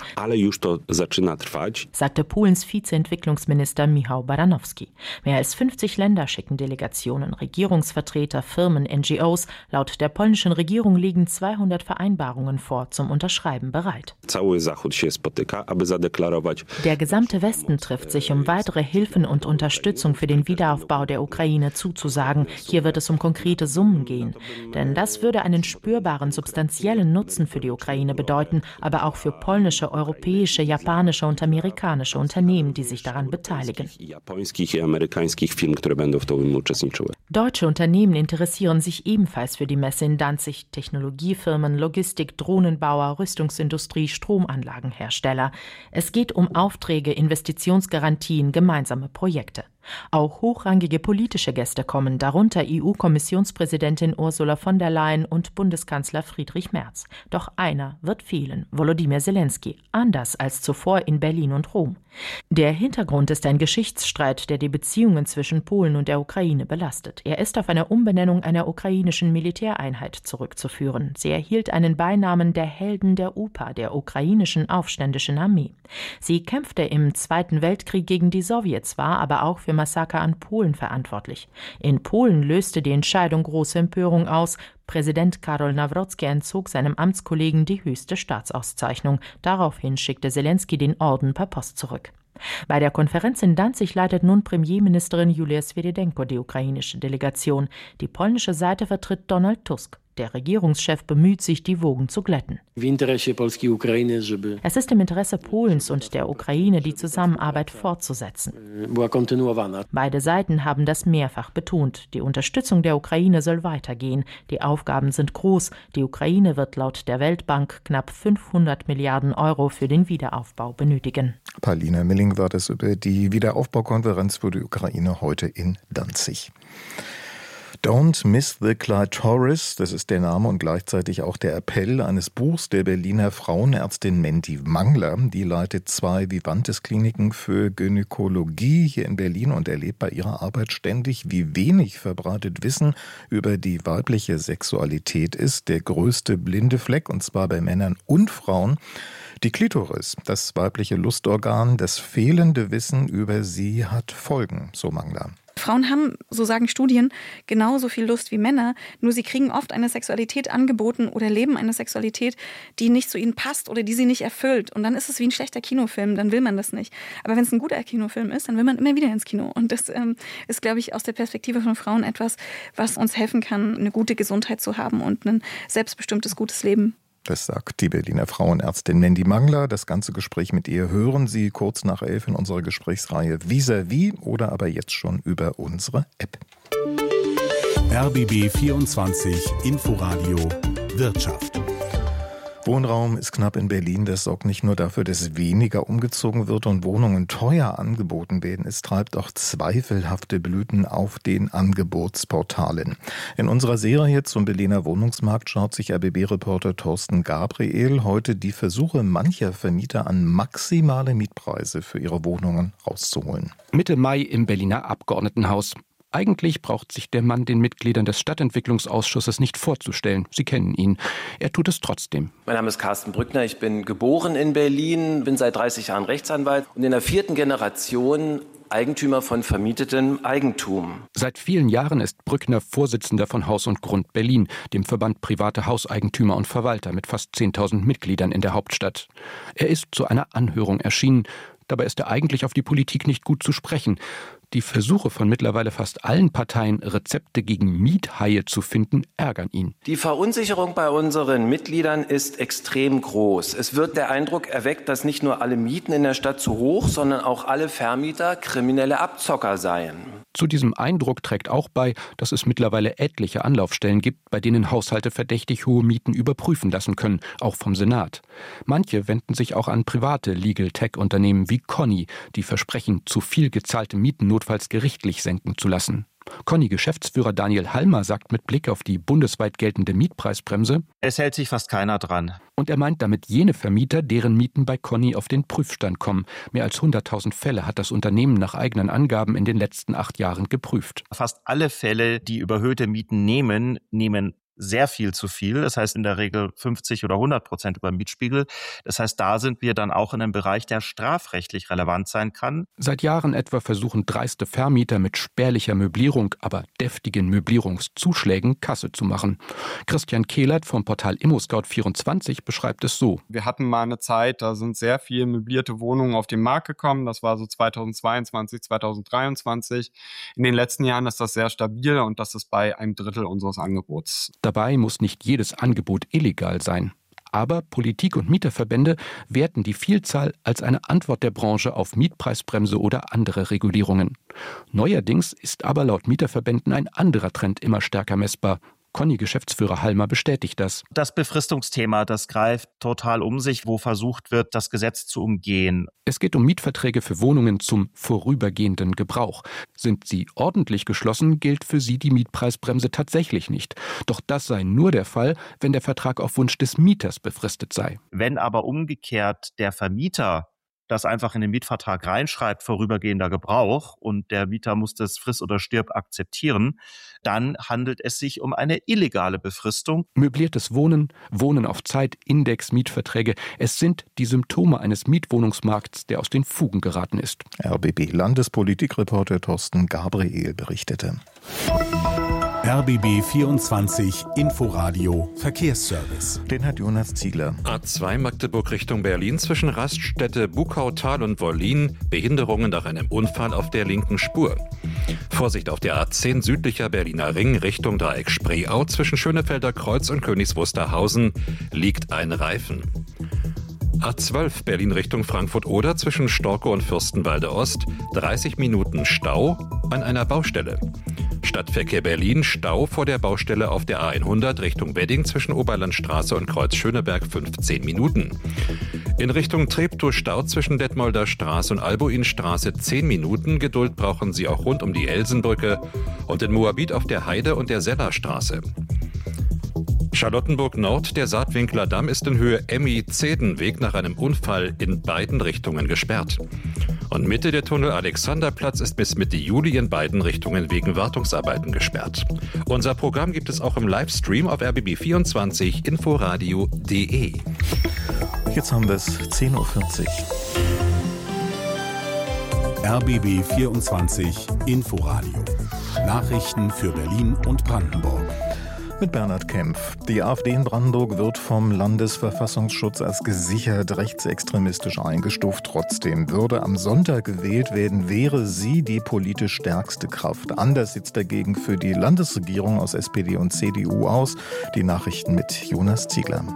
sagte Polens Vizeentwicklungsminister Michał Baranowski. Mehr als 50 Länder schicken Delegationen, Regierungsvertreter, Firmen, NGOs. Laut der polnischen Regierung liegen 200 Vereinbarungen vor, zum Unterschreiben bereit. Der gesamte Westen trifft sich, um weitere Hilfen und Unterstützung für den Wiederaufbau der Ukraine zuzusagen. Hier wird es um konkrete Summen gehen. Denn das würde einen spürbaren, substanziellen Nutzen für die Ukraine bedeuten, aber auch für polnische, europäische, japanische und amerikanische Unternehmen, die sich daran beteiligen. Deutsche Unternehmen interessieren sich ebenfalls für die Messe in Danzig. Technologiefirmen, Logistik, Drohnenbauer, Rüstungsindustrie, Stromanlagenhersteller. Es geht um Aufträge, Investitionsgarantien, gemeinsame Projekte. Auch hochrangige politische Gäste kommen, darunter EU-Kommissionspräsidentin Ursula von der Leyen und Bundeskanzler Friedrich Merz. Doch einer wird fehlen, Volodymyr Zelensky, anders als zuvor in Berlin und Rom. Der Hintergrund ist ein Geschichtsstreit, der die Beziehungen zwischen Polen und der Ukraine belastet. Er ist auf eine Umbenennung einer ukrainischen Militäreinheit zurückzuführen. Sie erhielt einen Beinamen der Helden der UPA, der ukrainischen aufständischen Armee. Sie kämpfte im Zweiten Weltkrieg gegen die Sowjets, war aber auch für Massaker an Polen verantwortlich. In Polen löste die Entscheidung große Empörung aus. Präsident Karol Nawrocki entzog seinem Amtskollegen die höchste Staatsauszeichnung. Daraufhin schickte Zelensky den Orden per Post zurück. Bei der Konferenz in Danzig leitet nun Premierministerin Julia Swirydenko die ukrainische Delegation. Die polnische Seite vertritt Donald Tusk. Der Regierungschef bemüht sich, die Wogen zu glätten. Es ist im Interesse Polens und der Ukraine, die Zusammenarbeit fortzusetzen. Beide Seiten haben das mehrfach betont. Die Unterstützung der Ukraine soll weitergehen. Die Aufgaben sind groß. Die Ukraine wird laut der Weltbank knapp 500 Milliarden Euro für den Wiederaufbau benötigen. Palina Milling war das über die Wiederaufbaukonferenz für die Ukraine heute in Danzig. Don't Miss the Clitoris, das ist der Name und gleichzeitig auch der Appell eines Buchs der Berliner Frauenärztin Mandy Mangler. Die leitet 2 Vivantes-Kliniken für Gynäkologie hier in Berlin und erlebt bei ihrer Arbeit ständig, wie wenig verbreitet Wissen über die weibliche Sexualität ist. Der größte blinde Fleck, und zwar bei Männern und Frauen, die Klitoris, das weibliche Lustorgan. Das fehlende Wissen über sie hat Folgen, so Mangler. Frauen haben, so sagen Studien, genauso viel Lust wie Männer, nur sie kriegen oft eine Sexualität angeboten oder leben eine Sexualität, die nicht zu ihnen passt oder die sie nicht erfüllt. Und dann ist es wie ein schlechter Kinofilm, dann will man das nicht. Aber wenn es ein guter Kinofilm ist, dann will man immer wieder ins Kino. Und das ist, glaube ich, aus der Perspektive von Frauen etwas, was uns helfen kann, eine gute Gesundheit zu haben und ein selbstbestimmtes, gutes Leben. Das sagt die Berliner Frauenärztin Mandy Mangler. Das ganze Gespräch mit ihr hören Sie kurz nach 11 in unserer Gesprächsreihe Vis-à-vis oder aber jetzt schon über unsere App. RBB 24 Inforadio Wirtschaft. Wohnraum ist knapp in Berlin. Das sorgt nicht nur dafür, dass weniger umgezogen wird und Wohnungen teuer angeboten werden. Es treibt auch zweifelhafte Blüten auf den Angebotsportalen. In unserer Serie zum Berliner Wohnungsmarkt schaut sich RBB-Reporter Thorsten Gabriel heute die Versuche mancher Vermieter an, maximale Mietpreise für ihre Wohnungen rauszuholen. Mitte Mai im Berliner Abgeordnetenhaus. Eigentlich braucht sich der Mann den Mitgliedern des Stadtentwicklungsausschusses nicht vorzustellen. Sie kennen ihn. Er tut es trotzdem. Mein Name ist Carsten Brückner. Ich bin geboren in Berlin, bin seit 30 Jahren Rechtsanwalt und in der 4. Generation Eigentümer von vermietetem Eigentum. Seit vielen Jahren ist Brückner Vorsitzender von Haus und Grund Berlin, dem Verband private Hauseigentümer und Verwalter mit fast 10.000 Mitgliedern in der Hauptstadt. Er ist zu einer Anhörung erschienen. Dabei ist er eigentlich auf die Politik nicht gut zu sprechen. Die Versuche von mittlerweile fast allen Parteien, Rezepte gegen Miethaie zu finden, ärgern ihn. Die Verunsicherung bei unseren Mitgliedern ist extrem groß. Es wird der Eindruck erweckt, dass nicht nur alle Mieten in der Stadt zu hoch, sondern auch alle Vermieter kriminelle Abzocker seien. Zu diesem Eindruck trägt auch bei, dass es mittlerweile etliche Anlaufstellen gibt, bei denen Haushalte verdächtig hohe Mieten überprüfen lassen können, auch vom Senat. Manche wenden sich auch an private Legal-Tech-Unternehmen wie Conny, die versprechen, zu viel gezahlte Mieten notfalls gerichtlich senken zu lassen. Conny-Geschäftsführer Daniel Halmer sagt mit Blick auf die bundesweit geltende Mietpreisbremse: Es hält sich fast keiner dran. Und er meint damit jene Vermieter, deren Mieten bei Conny auf den Prüfstand kommen. Mehr als 100.000 Fälle hat das Unternehmen nach eigenen Angaben in den letzten 8 Jahren geprüft. Fast alle Fälle, die überhöhte Mieten nehmen sehr viel zu viel. Das heißt in der Regel 50 oder 100% über Mietspiegel. Das heißt, da sind wir dann auch in einem Bereich, der strafrechtlich relevant sein kann. Seit Jahren etwa versuchen dreiste Vermieter mit spärlicher Möblierung, aber deftigen Möblierungszuschlägen Kasse zu machen. Christian Kehlert vom Portal ImmoScout24 beschreibt es so: Wir hatten mal eine Zeit, da sind sehr viele möblierte Wohnungen auf den Markt gekommen. Das war so 2022, 2023. In den letzten Jahren ist das sehr stabil und das ist bei 1/3 unseres Angebots. Dabei muss nicht jedes Angebot illegal sein. Aber Politik und Mieterverbände werten die Vielzahl als eine Antwort der Branche auf Mietpreisbremse oder andere Regulierungen. Neuerdings ist aber laut Mieterverbänden ein anderer Trend immer stärker messbar. Conny-Geschäftsführer Halmer bestätigt das. Das Befristungsthema, das greift total um sich, wo versucht wird, das Gesetz zu umgehen. Es geht um Mietverträge für Wohnungen zum vorübergehenden Gebrauch. Sind sie ordentlich geschlossen, gilt für sie die Mietpreisbremse tatsächlich nicht. Doch das sei nur der Fall, wenn der Vertrag auf Wunsch des Mieters befristet sei. Wenn aber umgekehrt der Vermieter das einfach in den Mietvertrag reinschreibt, vorübergehender Gebrauch, und der Mieter muss das friss oder stirb akzeptieren, dann handelt es sich um eine illegale Befristung. Möbliertes Wohnen, Wohnen auf Zeit, Index, Mietverträge, es sind die Symptome eines Mietwohnungsmarkts, der aus den Fugen geraten ist. RBB-Landespolitikreporter Thorsten Gabriel berichtete. RBB 24 Inforadio Verkehrsservice. Den hat Jonas Ziegler. A2 Magdeburg Richtung Berlin zwischen Raststätte Buckautal und Wollin. Behinderungen nach einem Unfall auf der linken Spur. Vorsicht auf der A10 südlicher Berliner Ring Richtung Dreieck Spreeau zwischen Schönefelder Kreuz und Königs Wusterhausen liegt ein Reifen. A12 Berlin Richtung Frankfurt-Oder zwischen Storkow und Fürstenwalde Ost 30 Minuten Stau an einer Baustelle. Stadtverkehr Berlin, Stau vor der Baustelle auf der A100 Richtung Wedding zwischen Oberlandstraße und Kreuz Schöneberg 15 Minuten. In Richtung Treptow Stau zwischen Detmolder Straße und Albuinstraße 10 Minuten. Geduld brauchen Sie auch rund um die Elsenbrücke und in Moabit auf der Heide und der Sellerstraße. Charlottenburg Nord, der Saatwinkler Damm ist in Höhe Emmy-Zedenweg nach einem Unfall in beiden Richtungen gesperrt. Und Mitte der Tunnel Alexanderplatz ist bis Mitte Juli in beiden Richtungen wegen Wartungsarbeiten gesperrt. Unser Programm gibt es auch im Livestream auf rbb24 inforadio.de. Jetzt haben wir es 10.40 Uhr. RBB 24 Inforadio. Nachrichten für Berlin und Brandenburg. Mit Bernhard Kempf. Die AfD in Brandenburg wird vom Landesverfassungsschutz als gesichert rechtsextremistisch eingestuft. Trotzdem würde am Sonntag gewählt werden, wäre sie die politisch stärkste Kraft. Anders sieht es dagegen für die Landesregierung aus SPD und CDU aus. Die Nachrichten mit Jonas Ziegler.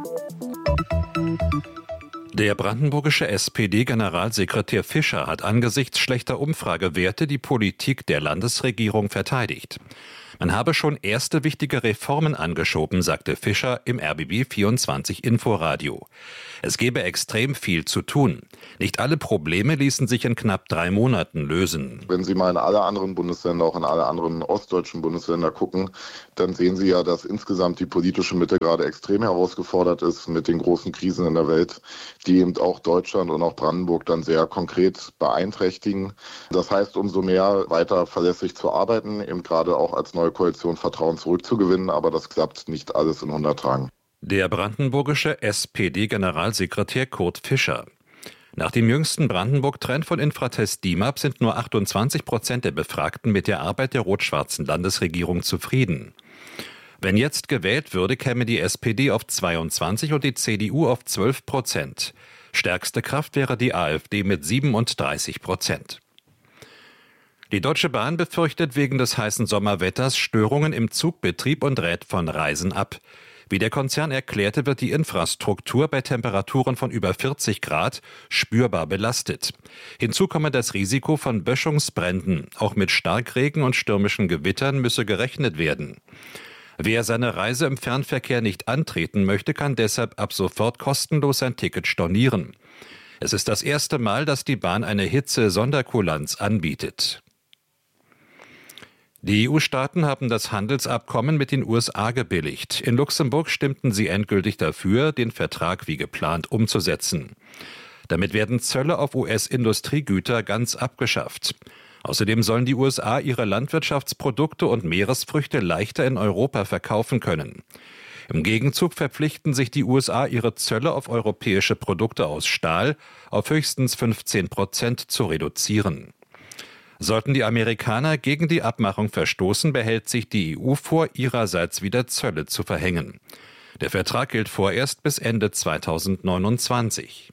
Der brandenburgische SPD-Generalsekretär Fischer hat angesichts schlechter Umfragewerte die Politik der Landesregierung verteidigt. Man habe schon erste wichtige Reformen angeschoben, sagte Fischer im RBB 24 Inforadio. Es gebe extrem viel zu tun. Nicht alle Probleme ließen sich in knapp 3 Monaten lösen. Wenn Sie mal in alle anderen Bundesländer, auch in alle anderen ostdeutschen Bundesländer gucken, dann sehen Sie ja, dass insgesamt die politische Mitte gerade extrem herausgefordert ist mit den großen Krisen in der Welt, die eben auch Deutschland und auch Brandenburg dann sehr konkret beeinträchtigen. Das heißt, umso mehr weiter verlässlich zu arbeiten, eben gerade auch als neue Koalition Vertrauen zurückzugewinnen, aber das klappt nicht alles in 100 Tagen. Der brandenburgische SPD-Generalsekretär Kurt Fischer. Nach dem jüngsten Brandenburg-Trend von Infratest DIMAP sind nur 28% der Befragten mit der Arbeit der rot-schwarzen Landesregierung zufrieden. Wenn jetzt gewählt würde, käme die SPD auf 22 und die CDU auf 12%. Stärkste Kraft wäre die AfD mit 37%. Die Deutsche Bahn befürchtet wegen des heißen Sommerwetters Störungen im Zugbetrieb und rät von Reisen ab. Wie der Konzern erklärte, wird die Infrastruktur bei Temperaturen von über 40 Grad spürbar belastet. Hinzu komme das Risiko von Böschungsbränden. Auch mit Starkregen und stürmischen Gewittern müsse gerechnet werden. Wer seine Reise im Fernverkehr nicht antreten möchte, kann deshalb ab sofort kostenlos sein Ticket stornieren. Es ist das erste Mal, dass die Bahn eine Hitze-Sonderkulanz anbietet. Die EU-Staaten haben das Handelsabkommen mit den USA gebilligt. In Luxemburg stimmten sie endgültig dafür, den Vertrag wie geplant umzusetzen. Damit werden Zölle auf US-Industriegüter ganz abgeschafft. Außerdem sollen die USA ihre Landwirtschaftsprodukte und Meeresfrüchte leichter in Europa verkaufen können. Im Gegenzug verpflichten sich die USA, ihre Zölle auf europäische Produkte aus Stahl auf höchstens 15% zu reduzieren. Sollten die Amerikaner gegen die Abmachung verstoßen, behält sich die EU vor, ihrerseits wieder Zölle zu verhängen. Der Vertrag gilt vorerst bis Ende 2029.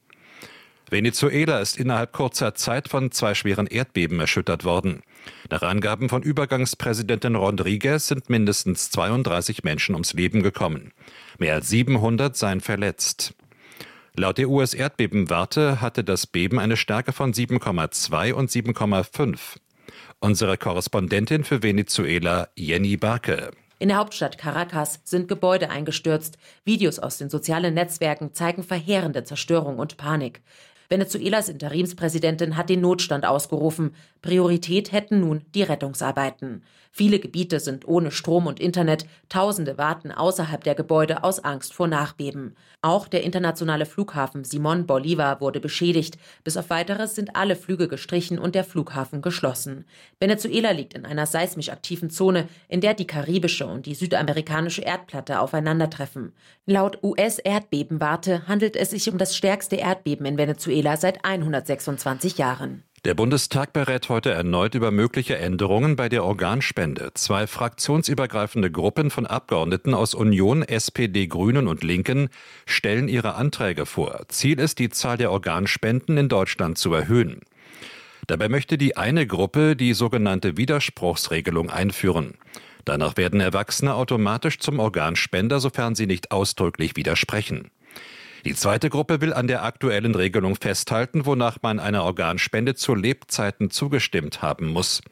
Venezuela ist innerhalb kurzer Zeit von 2 schweren Erdbeben erschüttert worden. Nach Angaben von Übergangspräsidentin Rodriguez sind mindestens 32 Menschen ums Leben gekommen. Mehr als 700 seien verletzt. Laut der US-Erdbebenwarte hatte das Beben eine Stärke von 7,2 und 7,5. Unsere Korrespondentin für Venezuela, Jenny Barke. In der Hauptstadt Caracas sind Gebäude eingestürzt. Videos aus den sozialen Netzwerken zeigen verheerende Zerstörung und Panik. Venezuelas Interimspräsidentin hat den Notstand ausgerufen. Priorität hätten nun die Rettungsarbeiten. Viele Gebiete sind ohne Strom und Internet. Tausende warten außerhalb der Gebäude aus Angst vor Nachbeben. Auch der internationale Flughafen Simón Bolívar wurde beschädigt. Bis auf Weiteres sind alle Flüge gestrichen und der Flughafen geschlossen. Venezuela liegt in einer seismisch aktiven Zone, in der die karibische und die südamerikanische Erdplatte aufeinandertreffen. Laut US-Erdbebenwarte handelt es sich um das stärkste Erdbeben in Venezuela seit 126 Jahren. Der Bundestag berät heute erneut über mögliche Änderungen bei der Organspende. 2 fraktionsübergreifende Gruppen von Abgeordneten aus Union, SPD, Grünen und Linken stellen ihre Anträge vor. Ziel ist, die Zahl der Organspenden in Deutschland zu erhöhen. Dabei möchte die eine Gruppe die sogenannte Widerspruchsregelung einführen. Danach werden Erwachsene automatisch zum Organspender, sofern sie nicht ausdrücklich widersprechen. Die zweite Gruppe will an der aktuellen Regelung festhalten, wonach man einer Organspende zu Lebzeiten zugestimmt haben muss.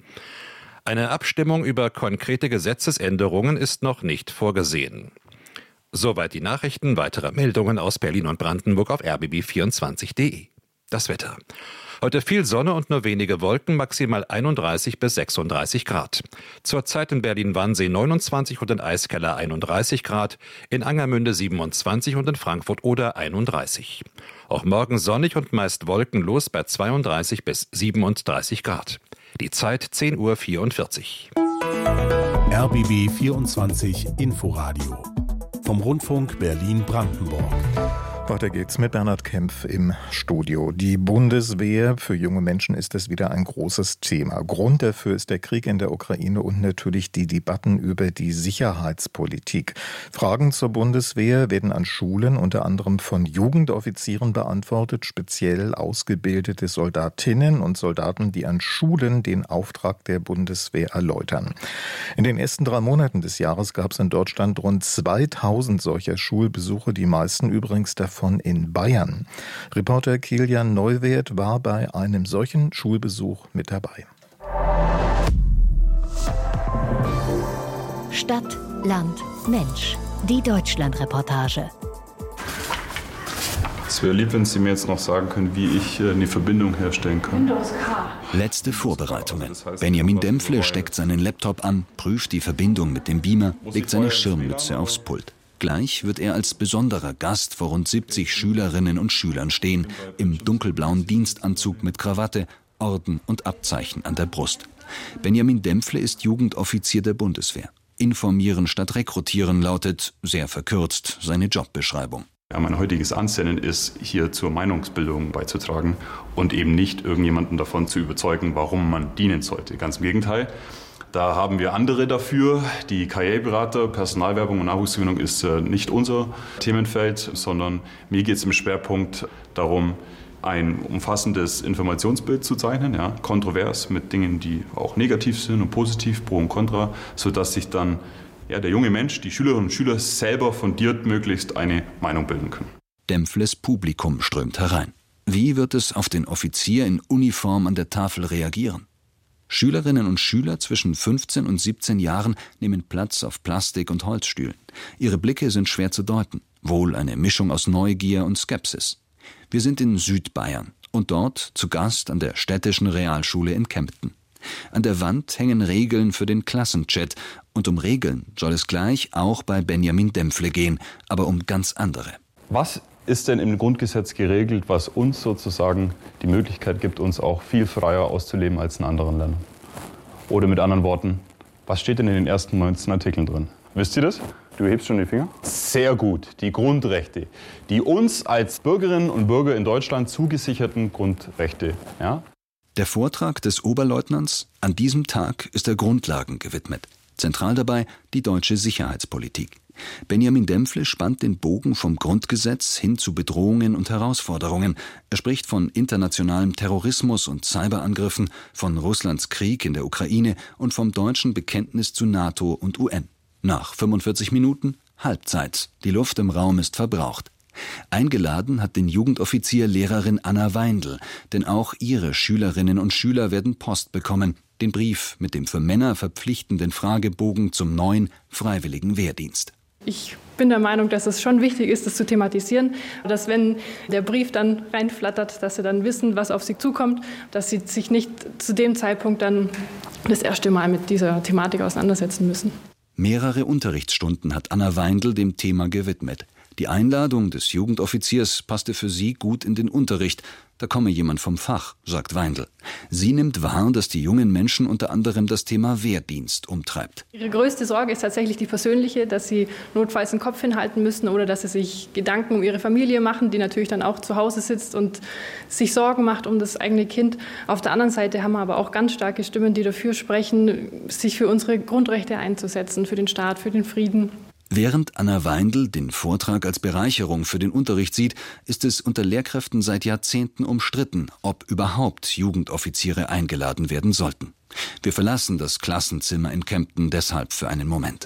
Eine Abstimmung über konkrete Gesetzesänderungen ist noch nicht vorgesehen. Soweit die Nachrichten. Weitere Meldungen aus Berlin und Brandenburg auf rbb24.de. Das Wetter. Heute viel Sonne und nur wenige Wolken, maximal 31 bis 36 Grad. Zurzeit in Berlin-Wannsee 29 und in Eiskeller 31 Grad, in Angermünde 27 und in Frankfurt oder 31. Auch morgen sonnig und meist wolkenlos bei 32 bis 37 Grad. Die Zeit 10:44 Uhr. RBB 24 Inforadio vom Rundfunk Berlin-Brandenburg. Weiter geht's mit Bernhard Kempf im Studio. Die Bundeswehr, für junge Menschen ist es wieder ein großes Thema. Grund dafür ist der Krieg in der Ukraine und natürlich die Debatten über die Sicherheitspolitik. Fragen zur Bundeswehr werden an Schulen unter anderem von Jugendoffizieren beantwortet, speziell ausgebildete Soldatinnen und Soldaten, die an Schulen den Auftrag der Bundeswehr erläutern. In den ersten 3 Monaten des Jahres gab es in Deutschland rund 2000 solcher Schulbesuche, die meisten übrigens davon in Bayern. Reporter Kilian Neuwert war bei einem solchen Schulbesuch mit dabei. Stadt, Land, Mensch. Die Deutschland-Reportage. Es wäre lieb, wenn Sie mir jetzt noch sagen können, wie ich eine Verbindung herstellen kann. Letzte Vorbereitungen. Benjamin Dempfle steckt seinen Laptop an, prüft die Verbindung mit dem Beamer, legt seine Schirmmütze aufs Pult. Gleich wird er als besonderer Gast vor rund 70 Schülerinnen und Schülern stehen, im dunkelblauen Dienstanzug mit Krawatte, Orden und Abzeichen an der Brust. Benjamin Dempfle ist Jugendoffizier der Bundeswehr. Informieren statt rekrutieren lautet, sehr verkürzt, seine Jobbeschreibung. Ja, mein heutiges Ansinnen ist, hier zur Meinungsbildung beizutragen und eben nicht irgendjemanden davon zu überzeugen, warum man dienen sollte. Ganz im Gegenteil. Da haben wir andere dafür. Die Karriereberater, Personalwerbung und Nachwuchsgewinnung ist nicht unser Themenfeld, sondern mir geht es im Schwerpunkt darum, ein umfassendes Informationsbild zu zeichnen, ja, kontrovers mit Dingen, die auch negativ sind und positiv, pro und contra, sodass sich dann der junge Mensch, die Schülerinnen und Schüler selber fundiert möglichst eine Meinung bilden können. Dempfles Publikum strömt herein. Wie wird es auf den Offizier in Uniform an der Tafel reagieren? Schülerinnen und Schüler zwischen 15 und 17 Jahren nehmen Platz auf Plastik- und Holzstühlen. Ihre Blicke sind schwer zu deuten, wohl eine Mischung aus Neugier und Skepsis. Wir sind in Südbayern und dort zu Gast an der städtischen Realschule in Kempten. An der Wand hängen Regeln für den Klassenchat und um Regeln soll es gleich auch bei Benjamin Dempfle gehen, aber um ganz andere. Was ist denn im Grundgesetz geregelt, was uns sozusagen die Möglichkeit gibt, uns auch viel freier auszuleben als in anderen Ländern? Oder mit anderen Worten, was steht denn in den ersten 19 Artikeln drin? Wisst ihr das? Du hebst schon die Finger? Sehr gut. Die Grundrechte. Die uns als Bürgerinnen und Bürger in Deutschland zugesicherten Grundrechte. Ja? Der Vortrag des Oberleutnants an diesem Tag ist der Grundlagen gewidmet. Zentral dabei die deutsche Sicherheitspolitik. Benjamin Dempfle spannt den Bogen vom Grundgesetz hin zu Bedrohungen und Herausforderungen. Er spricht von internationalem Terrorismus und Cyberangriffen, von Russlands Krieg in der Ukraine und vom deutschen Bekenntnis zu NATO und UN. Nach 45 Minuten Halbzeit. Die Luft im Raum ist verbraucht. Eingeladen hat den Jugendoffizier Lehrerin Anna Weindl, denn auch ihre Schülerinnen und Schüler werden Post bekommen. Den Brief mit dem für Männer verpflichtenden Fragebogen zum neuen freiwilligen Wehrdienst. Ich bin der Meinung, dass es schon wichtig ist, das zu thematisieren, dass wenn der Brief dann reinflattert, dass sie dann wissen, was auf sie zukommt, dass sie sich nicht zu dem Zeitpunkt dann das erste Mal mit dieser Thematik auseinandersetzen müssen. Mehrere Unterrichtsstunden hat Anna Weindl dem Thema gewidmet. Die Einladung des Jugendoffiziers passte für sie gut in den Unterricht. Da komme jemand vom Fach, sagt Weindl. Sie nimmt wahr, dass die jungen Menschen unter anderem das Thema Wehrdienst umtreibt. Ihre größte Sorge ist tatsächlich die persönliche, dass sie notfalls den Kopf hinhalten müssen oder dass sie sich Gedanken um ihre Familie machen, die natürlich dann auch zu Hause sitzt und sich Sorgen macht um das eigene Kind. Auf der anderen Seite haben wir aber auch ganz starke Stimmen, die dafür sprechen, sich für unsere Grundrechte einzusetzen, für den Staat, für den Frieden. Während Anna Weindl den Vortrag als Bereicherung für den Unterricht sieht, ist es unter Lehrkräften seit Jahrzehnten umstritten, ob überhaupt Jugendoffiziere eingeladen werden sollten. Wir verlassen das Klassenzimmer in Kempten deshalb für einen Moment.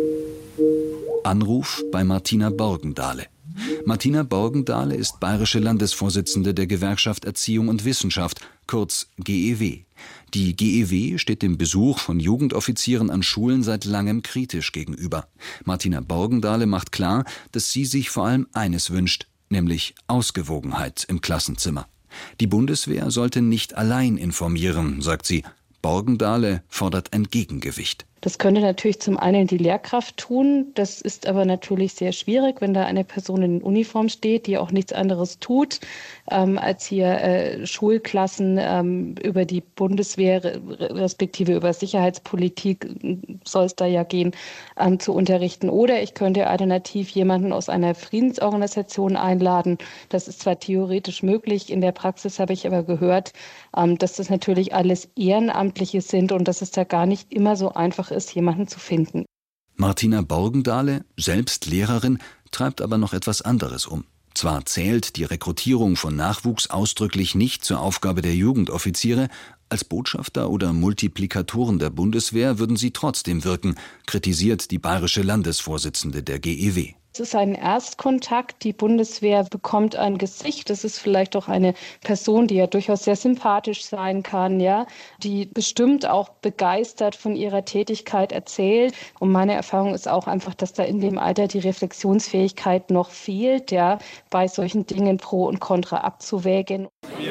Anruf bei Martina Borgendahle. Martina Borgendahle ist bayerische Landesvorsitzende der Gewerkschaft Erziehung und Wissenschaft, kurz GEW. Die GEW steht dem Besuch von Jugendoffizieren an Schulen seit langem kritisch gegenüber. Martina Borgendahle macht klar, dass sie sich vor allem eines wünscht, nämlich Ausgewogenheit im Klassenzimmer. Die Bundeswehr sollte nicht allein informieren, sagt sie. Borgendahle fordert ein Gegengewicht. Das könnte natürlich zum einen die Lehrkraft tun. Das ist aber natürlich sehr schwierig, wenn da eine Person in Uniform steht, die auch nichts anderes tut, als hier Schulklassen über die Bundeswehr respektive über Sicherheitspolitik soll es da ja gehen, zu unterrichten. Oder ich könnte alternativ jemanden aus einer Friedensorganisation einladen. Das ist zwar theoretisch möglich, in der Praxis habe ich aber gehört, dass das natürlich alles Ehrenamtliche sind und dass es da gar nicht immer so einfach ist, jemanden zu finden. Martina Borgendahle, selbst Lehrerin, treibt aber noch etwas anderes um. Zwar zählt die Rekrutierung von Nachwuchs ausdrücklich nicht zur Aufgabe der Jugendoffiziere, als Botschafter oder Multiplikatoren der Bundeswehr würden sie trotzdem wirken, kritisiert die bayerische Landesvorsitzende der GEW. Es ist ein Erstkontakt. Die Bundeswehr bekommt ein Gesicht. Das ist vielleicht auch eine Person, die ja durchaus sehr sympathisch sein kann, ja, die bestimmt auch begeistert von ihrer Tätigkeit erzählt. Und meine Erfahrung ist auch einfach, dass da in dem Alter die Reflexionsfähigkeit noch fehlt, ja, bei solchen Dingen Pro und Contra abzuwägen.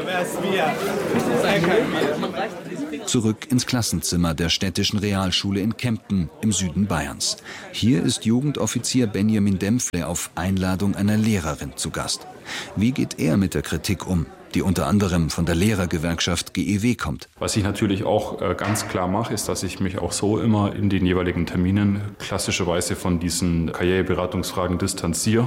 Zurück ins Klassenzimmer der städtischen Realschule in Kempten im Süden Bayerns. Hier ist Jugendoffizier Benjamin Dempfle auf Einladung einer Lehrerin zu Gast. Wie geht er mit der Kritik um, die unter anderem von der Lehrergewerkschaft GEW kommt? Was ich natürlich auch ganz klar mache, ist, dass ich mich auch so immer in den jeweiligen Terminen klassischerweise von diesen Karriereberatungsfragen distanziere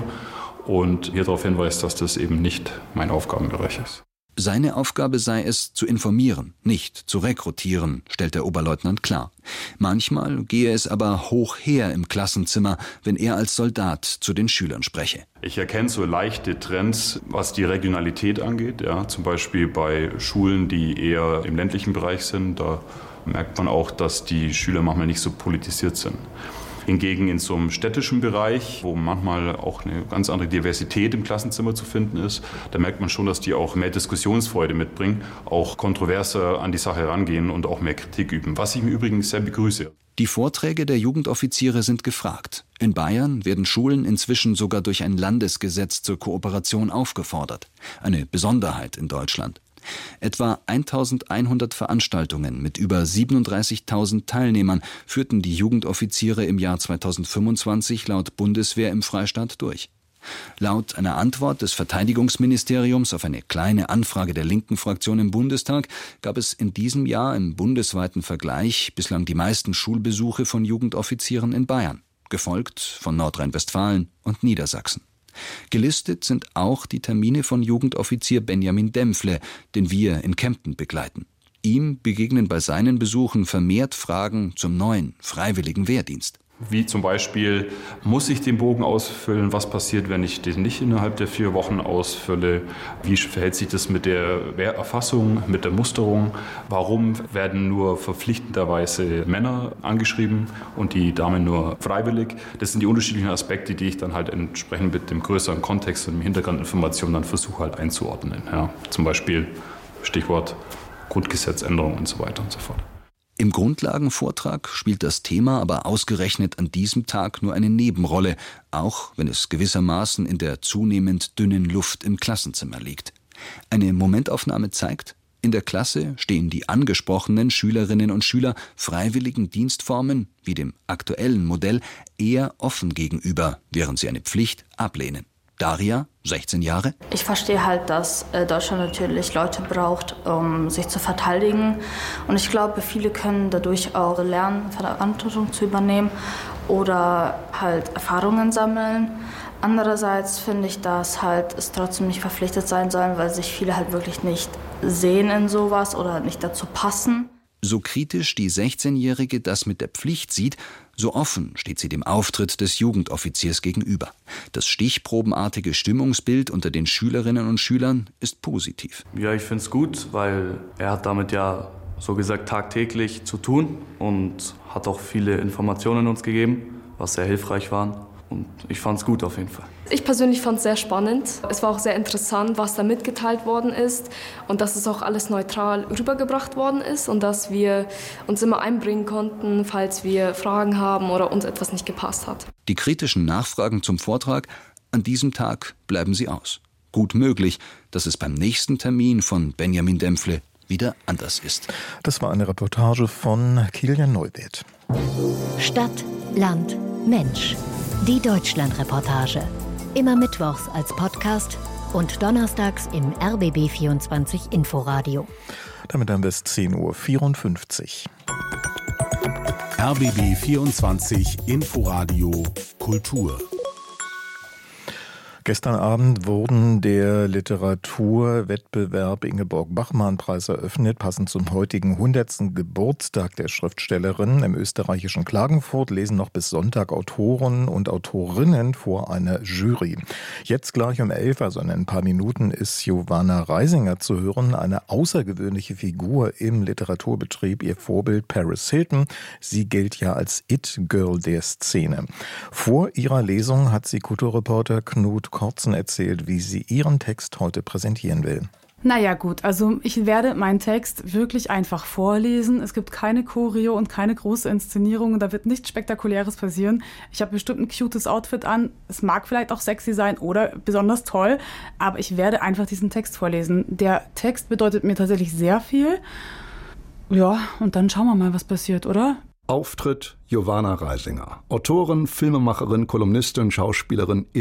und hier darauf hinweise, dass das eben nicht mein Aufgabenbereich ist. Seine Aufgabe sei es, zu informieren, nicht zu rekrutieren, stellt der Oberleutnant klar. Manchmal gehe es aber hoch her im Klassenzimmer, wenn er als Soldat zu den Schülern spreche. Ich erkenne so leichte Trends, was die Regionalität angeht. Ja, zum Beispiel bei Schulen, die eher im ländlichen Bereich sind. Da merkt man auch, dass die Schüler manchmal nicht so politisiert sind. Hingegen in so einem städtischen Bereich, wo manchmal auch eine ganz andere Diversität im Klassenzimmer zu finden ist, da merkt man schon, dass die auch mehr Diskussionsfreude mitbringen, auch kontroverser an die Sache herangehen und auch mehr Kritik üben, was ich im Übrigen sehr begrüße. Die Vorträge der Jugendoffiziere sind gefragt. In Bayern werden Schulen inzwischen sogar durch ein Landesgesetz zur Kooperation aufgefordert. Eine Besonderheit in Deutschland. Etwa 1100 Veranstaltungen mit über 37.000 Teilnehmern führten die Jugendoffiziere im Jahr 2025 laut Bundeswehr im Freistaat durch. Laut einer Antwort des Verteidigungsministeriums auf eine kleine Anfrage der linken Fraktion im Bundestag gab es in diesem Jahr im bundesweiten Vergleich bislang die meisten Schulbesuche von Jugendoffizieren in Bayern, gefolgt von Nordrhein-Westfalen und Niedersachsen. Gelistet sind auch die Termine von Jugendoffizier Benjamin Dempfle, den wir in Kempten begleiten. Ihm begegnen bei seinen Besuchen vermehrt Fragen zum neuen freiwilligen Wehrdienst. Wie zum Beispiel, muss ich den Bogen ausfüllen? Was passiert, wenn ich den nicht innerhalb der 4 Wochen ausfülle? Wie verhält sich das mit der Wehrerfassung, mit der Musterung? Warum werden nur verpflichtenderweise Männer angeschrieben und die Damen nur freiwillig? Das sind die unterschiedlichen Aspekte, die ich dann halt entsprechend mit dem größeren Kontext und dem Hintergrundinformation dann versuche halt einzuordnen. Ja, zum Beispiel Stichwort Grundgesetzänderung und so weiter und so fort. Im Grundlagenvortrag spielt das Thema aber ausgerechnet an diesem Tag nur eine Nebenrolle, auch wenn es gewissermaßen in der zunehmend dünnen Luft im Klassenzimmer liegt. Eine Momentaufnahme zeigt, in der Klasse stehen die angesprochenen Schülerinnen und Schüler freiwilligen Dienstformen, wie dem aktuellen Modell, eher offen gegenüber, während sie eine Pflicht ablehnen. Daria, 16 Jahre. Ich verstehe halt, dass Deutschland natürlich Leute braucht, um sich zu verteidigen. Und ich glaube, viele können dadurch auch lernen, Verantwortung zu übernehmen oder halt Erfahrungen sammeln. Andererseits finde ich, dass halt es trotzdem nicht verpflichtet sein soll, weil sich viele halt wirklich nicht sehen in sowas oder nicht dazu passen. So kritisch die 16-Jährige das mit der Pflicht sieht, so offen steht sie dem Auftritt des Jugendoffiziers gegenüber. Das stichprobenartige Stimmungsbild unter den Schülerinnen und Schülern ist positiv. Ja, ich finde es gut, weil er hat damit ja so gesagt tagtäglich zu tun und hat auch viele Informationen uns gegeben, was sehr hilfreich waren. Und ich fand es gut auf jeden Fall. Ich persönlich fand es sehr spannend. Es war auch sehr interessant, was da mitgeteilt worden ist und dass es auch alles neutral rübergebracht worden ist und dass wir uns immer einbringen konnten, falls wir Fragen haben oder uns etwas nicht gepasst hat. Die kritischen Nachfragen zum Vortrag, an diesem Tag bleiben sie aus. Gut möglich, dass es beim nächsten Termin von Benjamin Dempfle wieder anders ist. Das war eine Reportage von Kilian Neuwirth. Stadt, Land, Mensch. Die Deutschlandreportage. Immer mittwochs als Podcast und donnerstags im RBB24 Inforadio. Damit haben wir es 10:54 Uhr. RBB24 Inforadio Kultur. Gestern Abend wurden der Literaturwettbewerb Ingeborg-Bachmann-Preis eröffnet, passend zum heutigen 100. Geburtstag der Schriftstellerin. Im österreichischen Klagenfurt lesen noch bis Sonntag Autoren und Autorinnen vor einer Jury. Jetzt gleich um 11, also in ein paar Minuten, ist Giovanna Reisinger zu hören, eine außergewöhnliche Figur im Literaturbetrieb, ihr Vorbild Paris Hilton. Sie gilt ja als It-Girl der Szene. Vor ihrer Lesung hat sie Kulturreporter Knut Kortzen erzählt, wie sie ihren Text heute präsentieren will. Naja gut, also ich werde meinen Text wirklich einfach vorlesen. Es gibt keine Choreo und keine große Inszenierung. Da wird nichts Spektakuläres passieren. Ich habe bestimmt ein cutes Outfit an. Es mag vielleicht auch sexy sein oder besonders toll, aber ich werde einfach diesen Text vorlesen. Der Text bedeutet mir tatsächlich sehr viel. Ja, und dann schauen wir mal, was passiert, oder? Auftritt Giovanna Reisinger. Autorin, Filmemacherin, Kolumnistin, Schauspielerin,